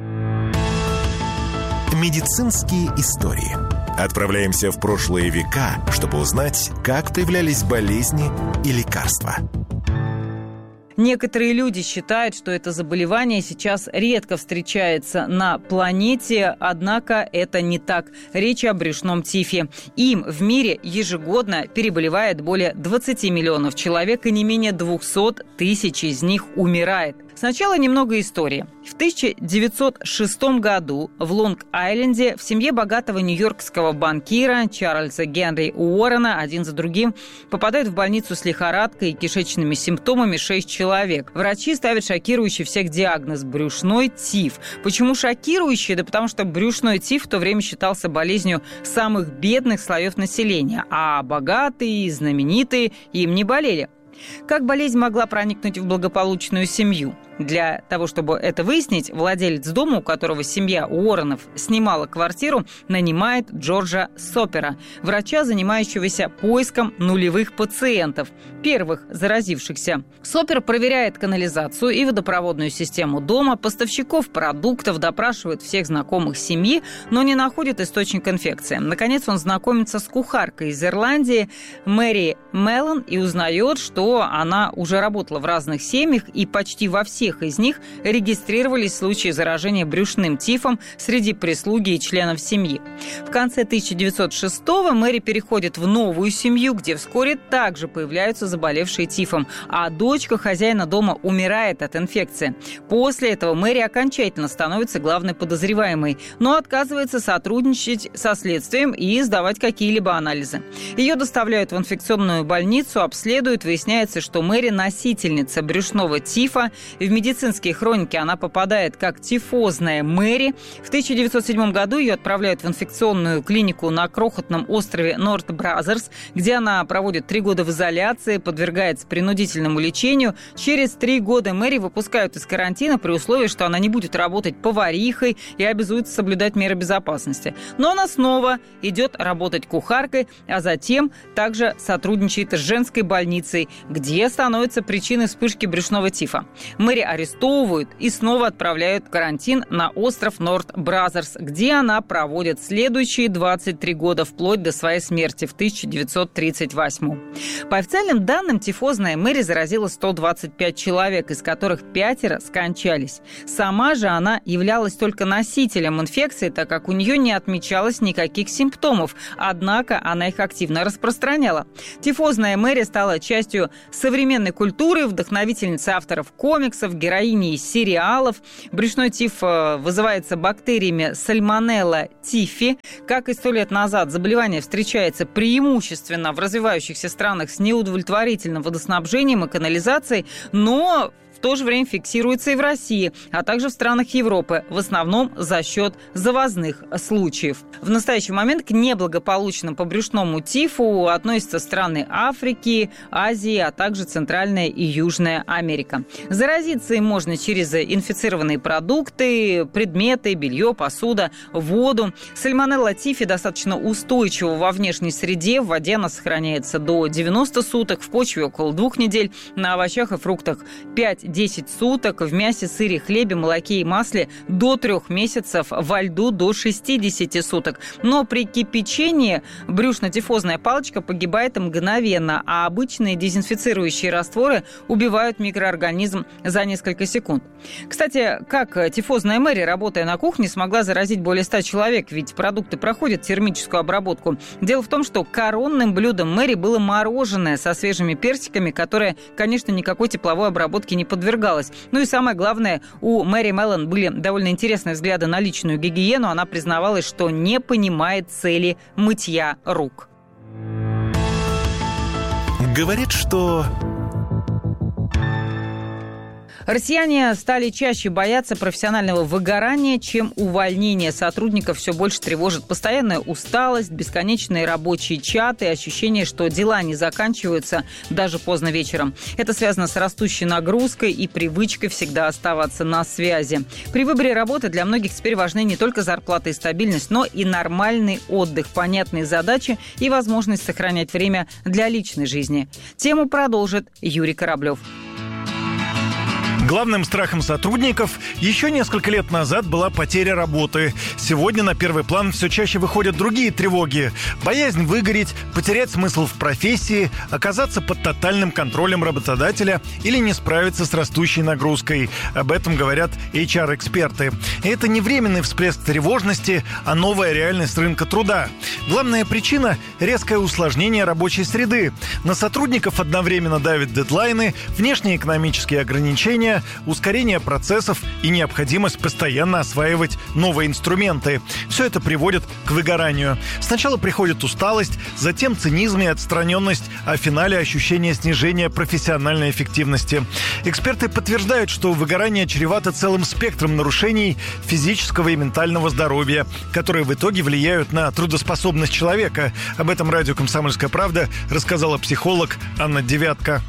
Медицинские истории. Отправляемся в прошлые века, чтобы узнать, как появлялись болезни и лекарства. Некоторые люди считают, что это заболевание сейчас редко встречается на планете, однако это не так. Речь о брюшном тифе. Им в мире ежегодно переболевает более двадцать миллионов человек, и не менее двести тысяч из них умирает. Сначала немного истории. В тысяча девятьсот шестом году в Лонг-Айленде в семье богатого нью-йоркского банкира Чарльза Генри Уоррена один за другим попадают в больницу с лихорадкой и кишечными симптомами шесть человек. Врачи ставят шокирующий всех диагноз – брюшной тиф. Почему шокирующий? Да потому что брюшной тиф в то время считался болезнью самых бедных слоев населения, а богатые и знаменитые им не болели. Как болезнь могла проникнуть в благополучную семью? Для того, чтобы это выяснить, владелец дома, у которого семья Уорренов снимала квартиру, нанимает Джорджа Сопера, врача, занимающегося поиском нулевых пациентов, первых заразившихся. Сопер проверяет канализацию и водопроводную систему дома, поставщиков продуктов, допрашивает всех знакомых семьи, но не находит источник инфекции. Наконец он знакомится с кухаркой из Ирландии Мэри Меллон и узнает, что она уже работала в разных семьях, и почти во всех из них регистрировались случаи заражения брюшным тифом среди прислуги и членов семьи. В конце тысяча девятьсот шестого Мэри переходит в новую семью, где вскоре также появляются заболевшие тифом, а дочка хозяина дома умирает от инфекции. После этого Мэри окончательно становится главной подозреваемой, но отказывается сотрудничать со следствием и сдавать какие-либо анализы. Ее доставляют в инфекционную больницу, обследуют, выясняется, что Мэри носительница брюшного тифа. В медицинские хроники она попадает как тифозная Мэри. В тысяча девятьсот седьмом году ее отправляют в инфекционную клинику на крохотном острове Норт-Бразерс, где она проводит три года в изоляции, подвергается принудительному лечению. Через три года Мэри выпускают из карантина при условии, что она не будет работать поварихой и обязуется соблюдать меры безопасности. Но она снова идет работать кухаркой, а затем также сотрудничает с женской больницей, где становится причиной вспышки брюшного тифа. Мэри арестовывают и снова отправляют в карантин на остров Норт-Бразерс, где она проводит следующие двадцать три года вплоть до своей смерти в тысяча девятьсот тридцать восьмом. По официальным данным, тифозная Мэри заразила сто двадцать пять человек, из которых пятеро скончались. Сама же она являлась только носителем инфекции, так как у нее не отмечалось никаких симптомов, однако она их активно распространяла. Тифозная Мэри стала частью современной культуры, вдохновительницей авторов комиксов, героиней сериалов. Брюшной тиф вызывается бактериями сальмонелла тифи. Как и сто лет назад, заболевание встречается преимущественно в развивающихся странах с неудовлетворительным водоснабжением и канализацией, но в то же время фиксируется и в России, а также в странах Европы, в основном за счет завозных случаев. В настоящий момент к неблагополучным по брюшному тифу относятся страны Африки, Азии, а также Центральная и Южная Америка. Заразиться им можно через инфицированные продукты, предметы, белье, посуда, воду. Сальмонелла тифи достаточно устойчива во внешней среде. В воде она сохраняется до девяноста суток, в почве около двух недель, на овощах и фруктах пять-десять суток, в мясе, сыре, хлебе, молоке и масле до трех месяцев, во льду до шестидесяти суток. Но при кипячении брюшно-тифозная палочка погибает мгновенно, а обычные дезинфицирующие растворы убивают микроорганизм за несколько секунд. Кстати, как тифозная Мэри, работая на кухне, смогла заразить более ста человек, ведь продукты проходят термическую обработку. Дело в том, что коронным блюдом Мэри было мороженое со свежими персиками, которое, конечно, никакой тепловой обработке не подвергалось. Ну и самое главное, у Мэри Меллон были довольно интересные взгляды на личную гигиену. Она признавалась, что не понимает цели мытья рук. Говорит, что... Россияне стали чаще бояться профессионального выгорания, чем увольнения. Сотрудников все больше тревожит постоянная усталость, бесконечные рабочие чаты, ощущение, что дела не заканчиваются даже поздно вечером. Это связано с растущей нагрузкой и привычкой всегда оставаться на связи. При выборе работы для многих теперь важны не только зарплата и стабильность, но и нормальный отдых, понятные задачи и возможность сохранять время для личной жизни. Тему продолжит Юрий Кораблев. Главным страхом сотрудников еще несколько лет назад была потеря работы. Сегодня на первый план все чаще выходят другие тревоги. Боязнь выгореть, потерять смысл в профессии, оказаться под тотальным контролем работодателя или не справиться с растущей нагрузкой. Об этом говорят эйч ар-эксперты. И это не временный всплеск тревожности, а новая реальность рынка труда. Главная причина – резкое усложнение рабочей среды. На сотрудников одновременно давят дедлайны, внешние экономические ограничения, ускорение процессов и необходимость постоянно осваивать новые инструменты. Все это приводит к выгоранию. Сначала приходит усталость, затем цинизм и отстраненность, а в финале ощущение снижения профессиональной эффективности. Эксперты подтверждают, что выгорание чревато целым спектром нарушений физического и ментального здоровья, которые в итоге влияют на трудоспособность человека. Об этом радио «Комсомольская правда» рассказала психолог Анна Девятка.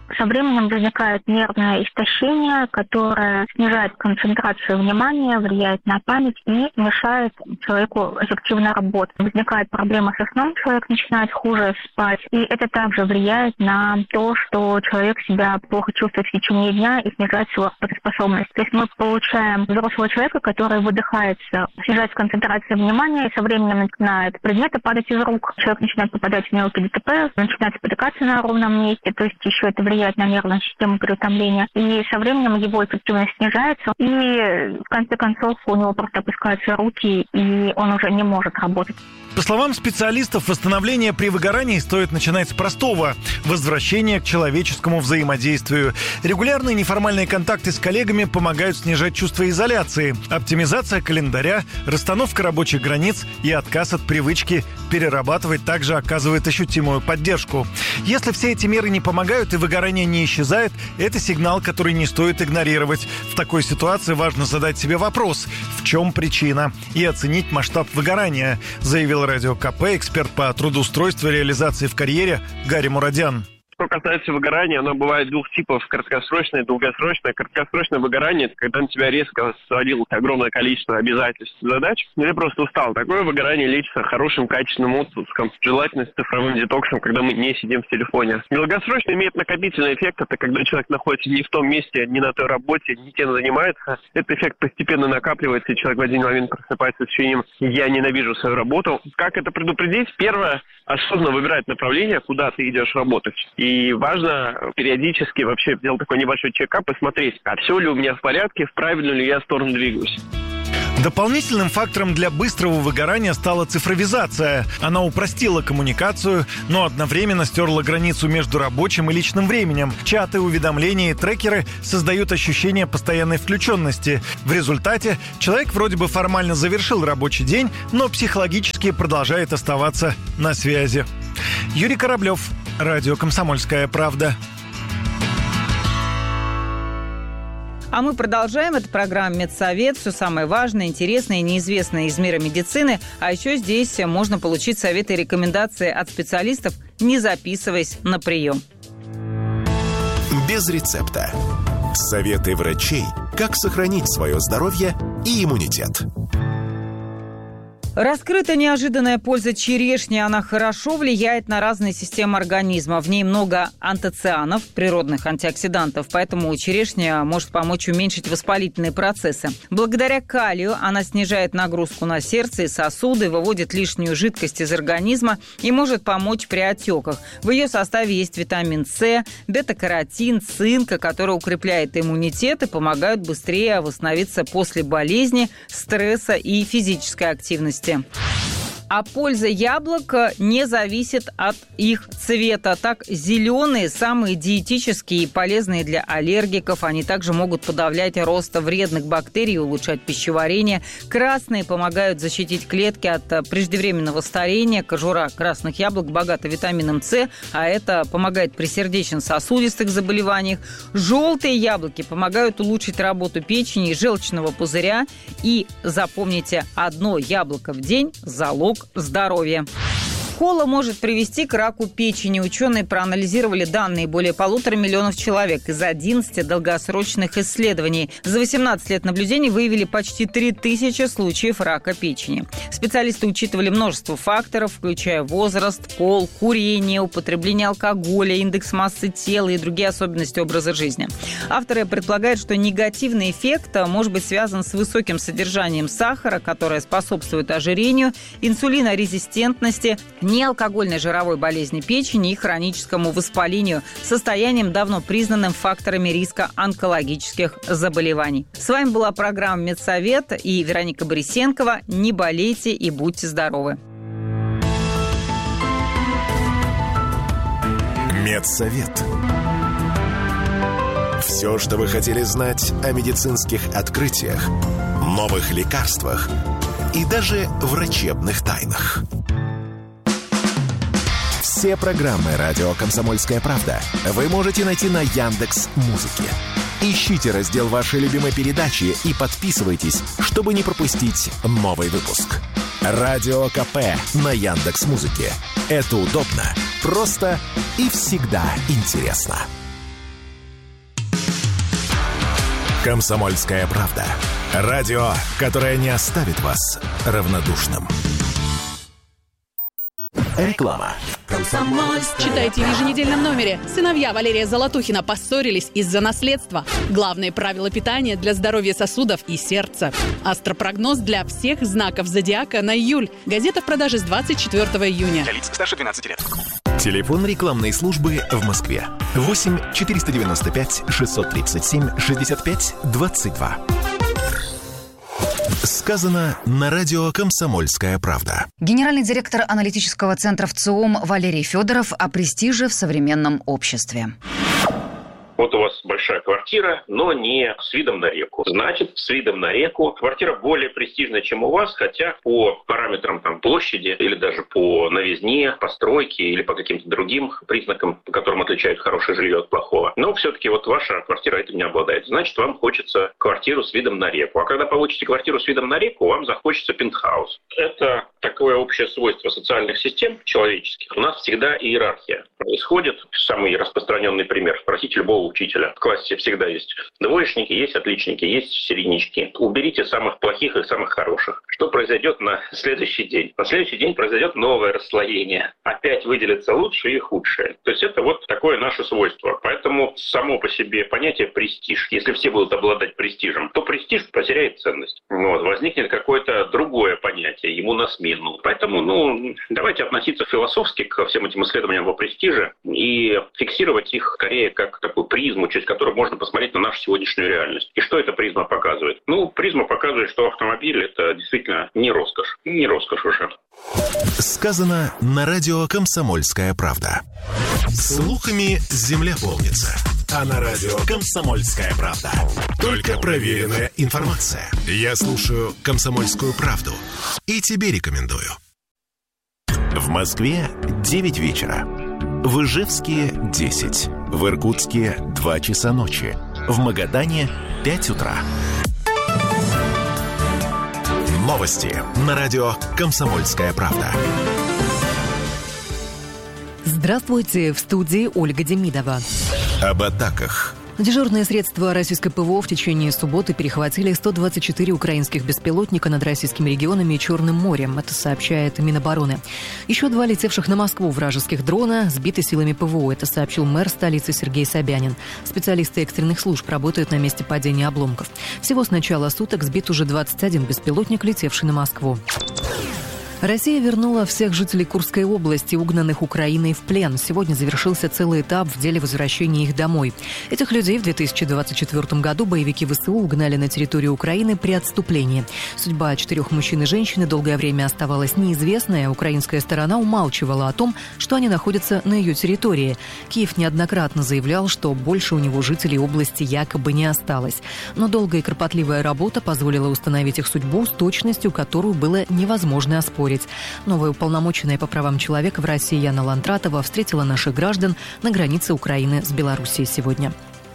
Со временем возникает нервное истощение, которое снижает концентрацию внимания, влияет на память и мешает человеку эффективно работать. Возникает проблема со сном, человек начинает хуже спать, и это также влияет на то, что человек себя плохо чувствует в течение дня и снижает свою работоспособность. То есть мы получаем взрослого человека, который выдыхается, снижается концентрация внимания, и со временем начинают предметы падать из рук. Человек начинает попадать в мелкие ДТП, начинает спотыкаться на ровном месте, то есть еще это влияет на нервную систему при утомлении. И со временем его эффективность снижается, и в конце концов у него просто опускаются руки, и он уже не может работать. По словам специалистов, восстановление при выгорании стоит начинать с простого – возвращения к человеческому взаимодействию. Регулярные неформальные контакты с коллегами помогают снижать чувство изоляции. Оптимизация календаря, расстановка рабочих границ и отказ от привычки перерабатывать также оказывает ощутимую поддержку. Если все эти меры не помогают и выгорание не исчезает, это сигнал, который не стоит игнорировать. В такой ситуации важно задать себе вопрос – в чем причина? И оценить масштаб выгорания, заявил Радио КП эксперт по трудоустройству и реализации в карьере Гарри Мурадян. Что касается выгорания, оно бывает двух типов: краткосрочное и долгосрочное. Краткосрочное выгорание – это когда на тебя резко свалилось огромное количество обязательств и задач, или просто устал. Такое выгорание лечится хорошим качественным отпуском, желательно с цифровым детоксом, когда мы не сидим в телефоне. Долгосрочно имеет накопительный эффект. Это когда человек находится не в том месте, не на той работе, не тем занимается. Этот эффект постепенно накапливается, и человек в один момент просыпается с ощущением «я ненавижу свою работу». Как это предупредить? Первое – осознанно выбирать направление, куда ты идешь работать. И важно периодически вообще сделать такой небольшой чекап и смотреть, а все ли у меня в порядке, в правильную ли я сторону двигаюсь. Дополнительным фактором для быстрого выгорания стала цифровизация. Она упростила коммуникацию, но одновременно стерла границу между рабочим и личным временем. Чаты, уведомления и трекеры создают ощущение постоянной включенности. В результате человек вроде бы формально завершил рабочий день, но психологически продолжает оставаться на связи. Юрий Кораблев, Радио «Комсомольская правда». А мы продолжаем. Это программа «Медсовет». Все самое важное, интересное и неизвестное из мира медицины. А еще здесь можно получить советы и рекомендации от специалистов, не записываясь на прием. Без рецепта. Советы врачей, как сохранить свое здоровье и иммунитет. Раскрыта неожиданная польза черешни. Она хорошо влияет на разные системы организма. В ней много антоцианов, природных антиоксидантов, поэтому черешня может помочь уменьшить воспалительные процессы. Благодаря калию она снижает нагрузку на сердце и сосуды, выводит лишнюю жидкость из организма и может помочь при отеках. В ее составе есть витамин С, бета-каротин, цинк, который укрепляет иммунитет и помогают быстрее восстановиться после болезни, стресса и физической активности. А польза яблок не зависит от их цвета. Так, зеленые самые диетические и полезные для аллергиков. Они также могут подавлять рост вредных бактерий и улучшать пищеварение. Красные помогают защитить клетки от преждевременного старения. Кожура красных яблок богата витамином С, а это помогает при сердечно-сосудистых заболеваниях. Желтые яблоки помогают улучшить работу печени и желчного пузыря. И запомните, одно яблоко в день – залог здоровья. Кола может привести к раку печени. Ученые проанализировали данные более полутора миллионов человек из одиннадцати долгосрочных исследований. За восемнадцать лет наблюдений выявили почти три тысячи случаев рака печени. Специалисты учитывали множество факторов, включая возраст, пол, курение, употребление алкоголя, индекс массы тела и другие особенности образа жизни. Авторы предполагают, что негативный эффект может быть связан с высоким содержанием сахара, которое способствует ожирению, инсулинорезистентности, неалкогольной жировой болезни печени и хроническому воспалению, состоянием, давно признанным факторами риска онкологических заболеваний. С вами была программа «Медсовет» и Вероника Борисенкова. Не болейте и будьте здоровы. Медсовет. Все, что вы хотели знать о медицинских открытиях, новых лекарствах и даже врачебных тайнах. Все программы «Радио Комсомольская правда» вы можете найти на Яндекс.Музыке. Ищите раздел вашей любимой передачи и подписывайтесь, чтобы не пропустить новый выпуск. Радио КП на Яндекс.Музыке. Это удобно, просто и всегда интересно. «Комсомольская правда». Радио, которое не оставит вас равнодушным. Реклама. Читайте в еженедельном номере. Сыновья Валерия Золотухина поссорились из-за наследства. Главные правила питания для здоровья сосудов и сердца. Астропрогноз для всех знаков зодиака на июль. Газета в продаже с двадцать четвёртого июня. Для лиц старше двенадцати лет. Телефон рекламной службы в Москве. восемь четыреста девяносто пять шестьсот тридцать семь шестьдесят пять двадцать два. Сказано на радио «Комсомольская правда». Генеральный директор аналитического центра ВЦИОМ Валерий Федоров о престиже в современном обществе. Вот у вас большая квартира, но не с видом на реку. Значит, с видом на реку квартира более престижная, чем у вас, хотя по параметрам там, площади или даже по новизне, постройке или по каким-то другим признакам, по которым отличают хорошее жилье от плохого. Но все-таки вот ваша квартира этим не обладает. Значит, вам хочется квартиру с видом на реку. А когда получите квартиру с видом на реку, вам захочется пентхаус. Это такое общее свойство социальных систем человеческих. У нас всегда иерархия происходит. Самый распространенный пример. Спросите любого учителя. В классе всегда есть двоечники, есть отличники, есть середнячки. Уберите самых плохих и самых хороших. Что произойдет на следующий день? На следующий день произойдет новое расслоение. Опять выделятся лучшие и худшие. То есть это вот такое наше свойство. Поэтому само по себе понятие престиж. Если все будут обладать престижем, то престиж потеряет ценность. Вот. Возникнет какое-то другое понятие, ему на смену. Поэтому, ну, давайте относиться философски ко всем этим исследованиям о престиже и фиксировать их скорее как такую призму, через которую можно посмотреть на нашу сегодняшнюю реальность. И что эта призма показывает? Ну, призма показывает, что автомобиль – это действительно не роскошь. Не роскошь уже. Сказано на радио «Комсомольская правда». Слухами земля полнится. А на радио «Комсомольская правда» только проверенная информация. Я слушаю «Комсомольскую правду» и тебе рекомендую. В Москве девять вечера. В Ижевске десять. В Иркутске два часа ночи. В Магадане пять утра. Новости на радио «Комсомольская правда». Здравствуйте, в студии Ольга Демидова. Об атаках. Дежурные средства российской ПВО в течение субботы перехватили сто двадцать четыре украинских беспилотника над российскими регионами и Черным морем. Это сообщает Минобороны. Еще два летевших на Москву вражеских дрона сбиты силами ПВО. Это сообщил мэр столицы Сергей Собянин. Специалисты экстренных служб работают на месте падения обломков. Всего с начала суток сбит уже двадцать один беспилотник, летевший на Москву. Россия вернула всех жителей Курской области, угнанных Украиной, в плен. Сегодня завершился целый этап в деле возвращения их домой. Этих людей в две тысячи двадцать четвёртом году боевики ВСУ угнали на территорию Украины при отступлении. Судьба четырех мужчин и женщины долгое время оставалась неизвестной. Украинская сторона умалчивала о том, что они находятся на ее территории. Киев неоднократно заявлял, что больше у него жителей области якобы не осталось. Но долгая и кропотливая работа позволила установить их судьбу с точностью, которую было невозможно оспорить. Новая уполномоченная по правам человека в России Яна Лантратова встретила наших граждан на границе Украины с Белоруссией сегодня.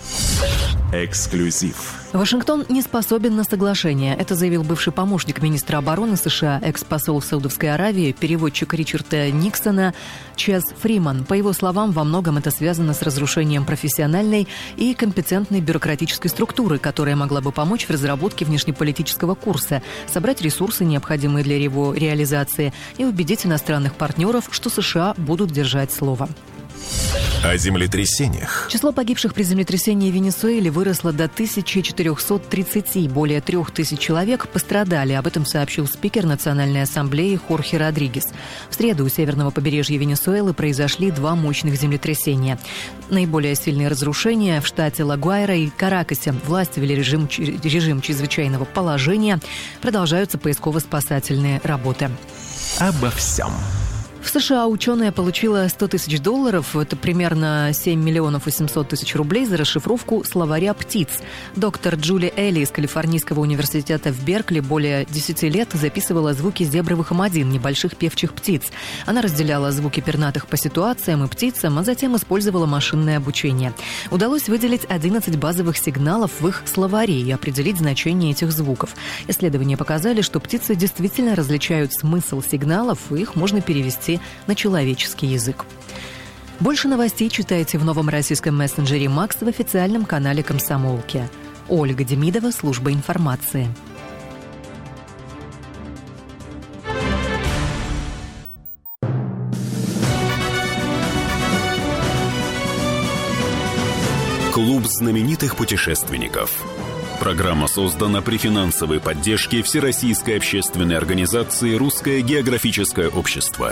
Эксклюзив. Вашингтон не способен на соглашение. Это заявил бывший помощник министра обороны США, экс-посол Саудовской Аравии, переводчик Ричарда Никсона Чес Фриман. По его словам, во многом это связано с разрушением профессиональной и компетентной бюрократической структуры, которая могла бы помочь в разработке внешнеполитического курса, собрать ресурсы, необходимые для его реализации, и убедить иностранных партнеров, что США будут держать слово. О землетрясениях. Число погибших при землетрясении в Венесуэле выросло до тысяча четыреста тридцать. Более трех тысяч человек пострадали. Об этом сообщил спикер Национальной ассамблеи Хорхе Родригес. В среду у северного побережья Венесуэлы произошли два мощных землетрясения. Наиболее сильные разрушения в штате Ла-Гуайра и Каракасе. Власти ввели режим, режим чрезвычайного положения. Продолжаются поисково-спасательные работы. Обо всем. В США ученая получила сто тысяч долларов, это примерно семь миллионов восемьсот тысяч рублей, за расшифровку словаря птиц. Доктор Джули Элли из Калифорнийского университета в Беркли более десяти лет записывала звуки зебровых эм один, небольших певчих птиц. Она разделяла звуки пернатых по ситуациям и птицам, а затем использовала машинное обучение. Удалось выделить одиннадцать базовых сигналов в их словаре и определить значение этих звуков. Исследования показали, что птицы действительно различают смысл сигналов, и их можно перевести на человеческий язык. Больше новостей читайте в новом российском мессенджере «Макс» в официальном канале «Комсомолки». Ольга Демидова, служба информации. Клуб знаменитых путешественников. Программа создана при финансовой поддержке Всероссийской общественной организации «Русское географическое общество».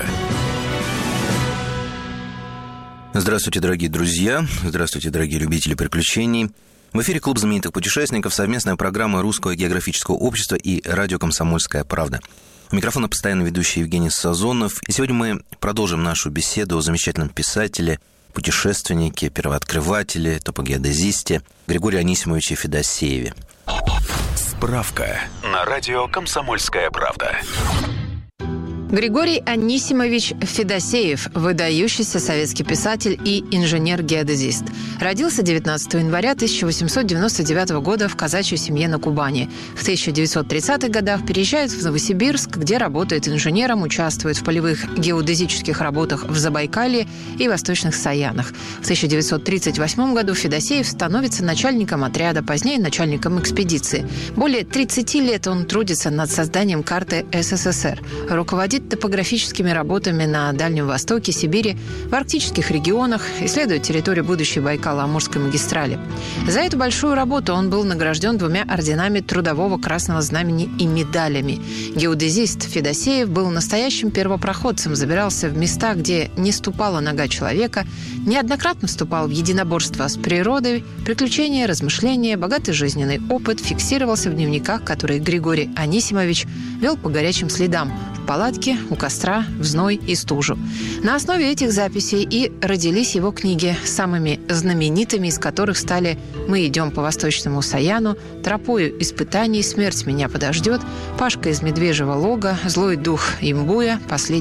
Здравствуйте, дорогие друзья. Здравствуйте, дорогие любители приключений. В эфире Клуб знаменитых путешественников, совместная программа Русского географического общества и радио «Комсомольская правда». У микрофона постоянно ведущий Евгений Сазонов. И сегодня мы продолжим нашу беседу о замечательном писателе, путешественнике, первооткрывателе, топогеодезисте Григории Анисимовиче Федосееве. Справка на радио «Комсомольская правда». Григорий Анисимович Федосеев – выдающийся советский писатель и инженер-геодезист. Родился девятнадцатого января тысяча восемьсот девяносто девятого года в казачьей семье на Кубани. В тысяча девятьсот тридцатых годах переезжает в Новосибирск, где работает инженером, участвует в полевых геодезических работах в Забайкалье и Восточных Саянах. В тысяча девятьсот тридцать восьмом году Федосеев становится начальником отряда, позднее начальником экспедиции. Более тридцати лет он трудится над созданием карты СССР, руководит топографическими работами на Дальнем Востоке, Сибири, в арктических регионах, исследует территорию будущей Байкало-Амурской магистрали. За эту большую работу он был награжден двумя орденами Трудового Красного Знамени и медалями. Геодезист Федосеев был настоящим первопроходцем, забирался в места, где не ступала нога человека, неоднократно вступал в единоборство с природой, приключения, размышления, богатый жизненный опыт фиксировался в дневниках, которые Григорий Анисимович вел по горячим следам в палатке, у костра, в зной и стужу. На основе этих записей и родились его книги, самыми знаменитыми из которых стали «Мы идем по Восточному Саяну», «Тропою испытаний», «Смерть меня подождет», «Пашка из Медвежьего лога», «Злой дух Имбуя», «Последний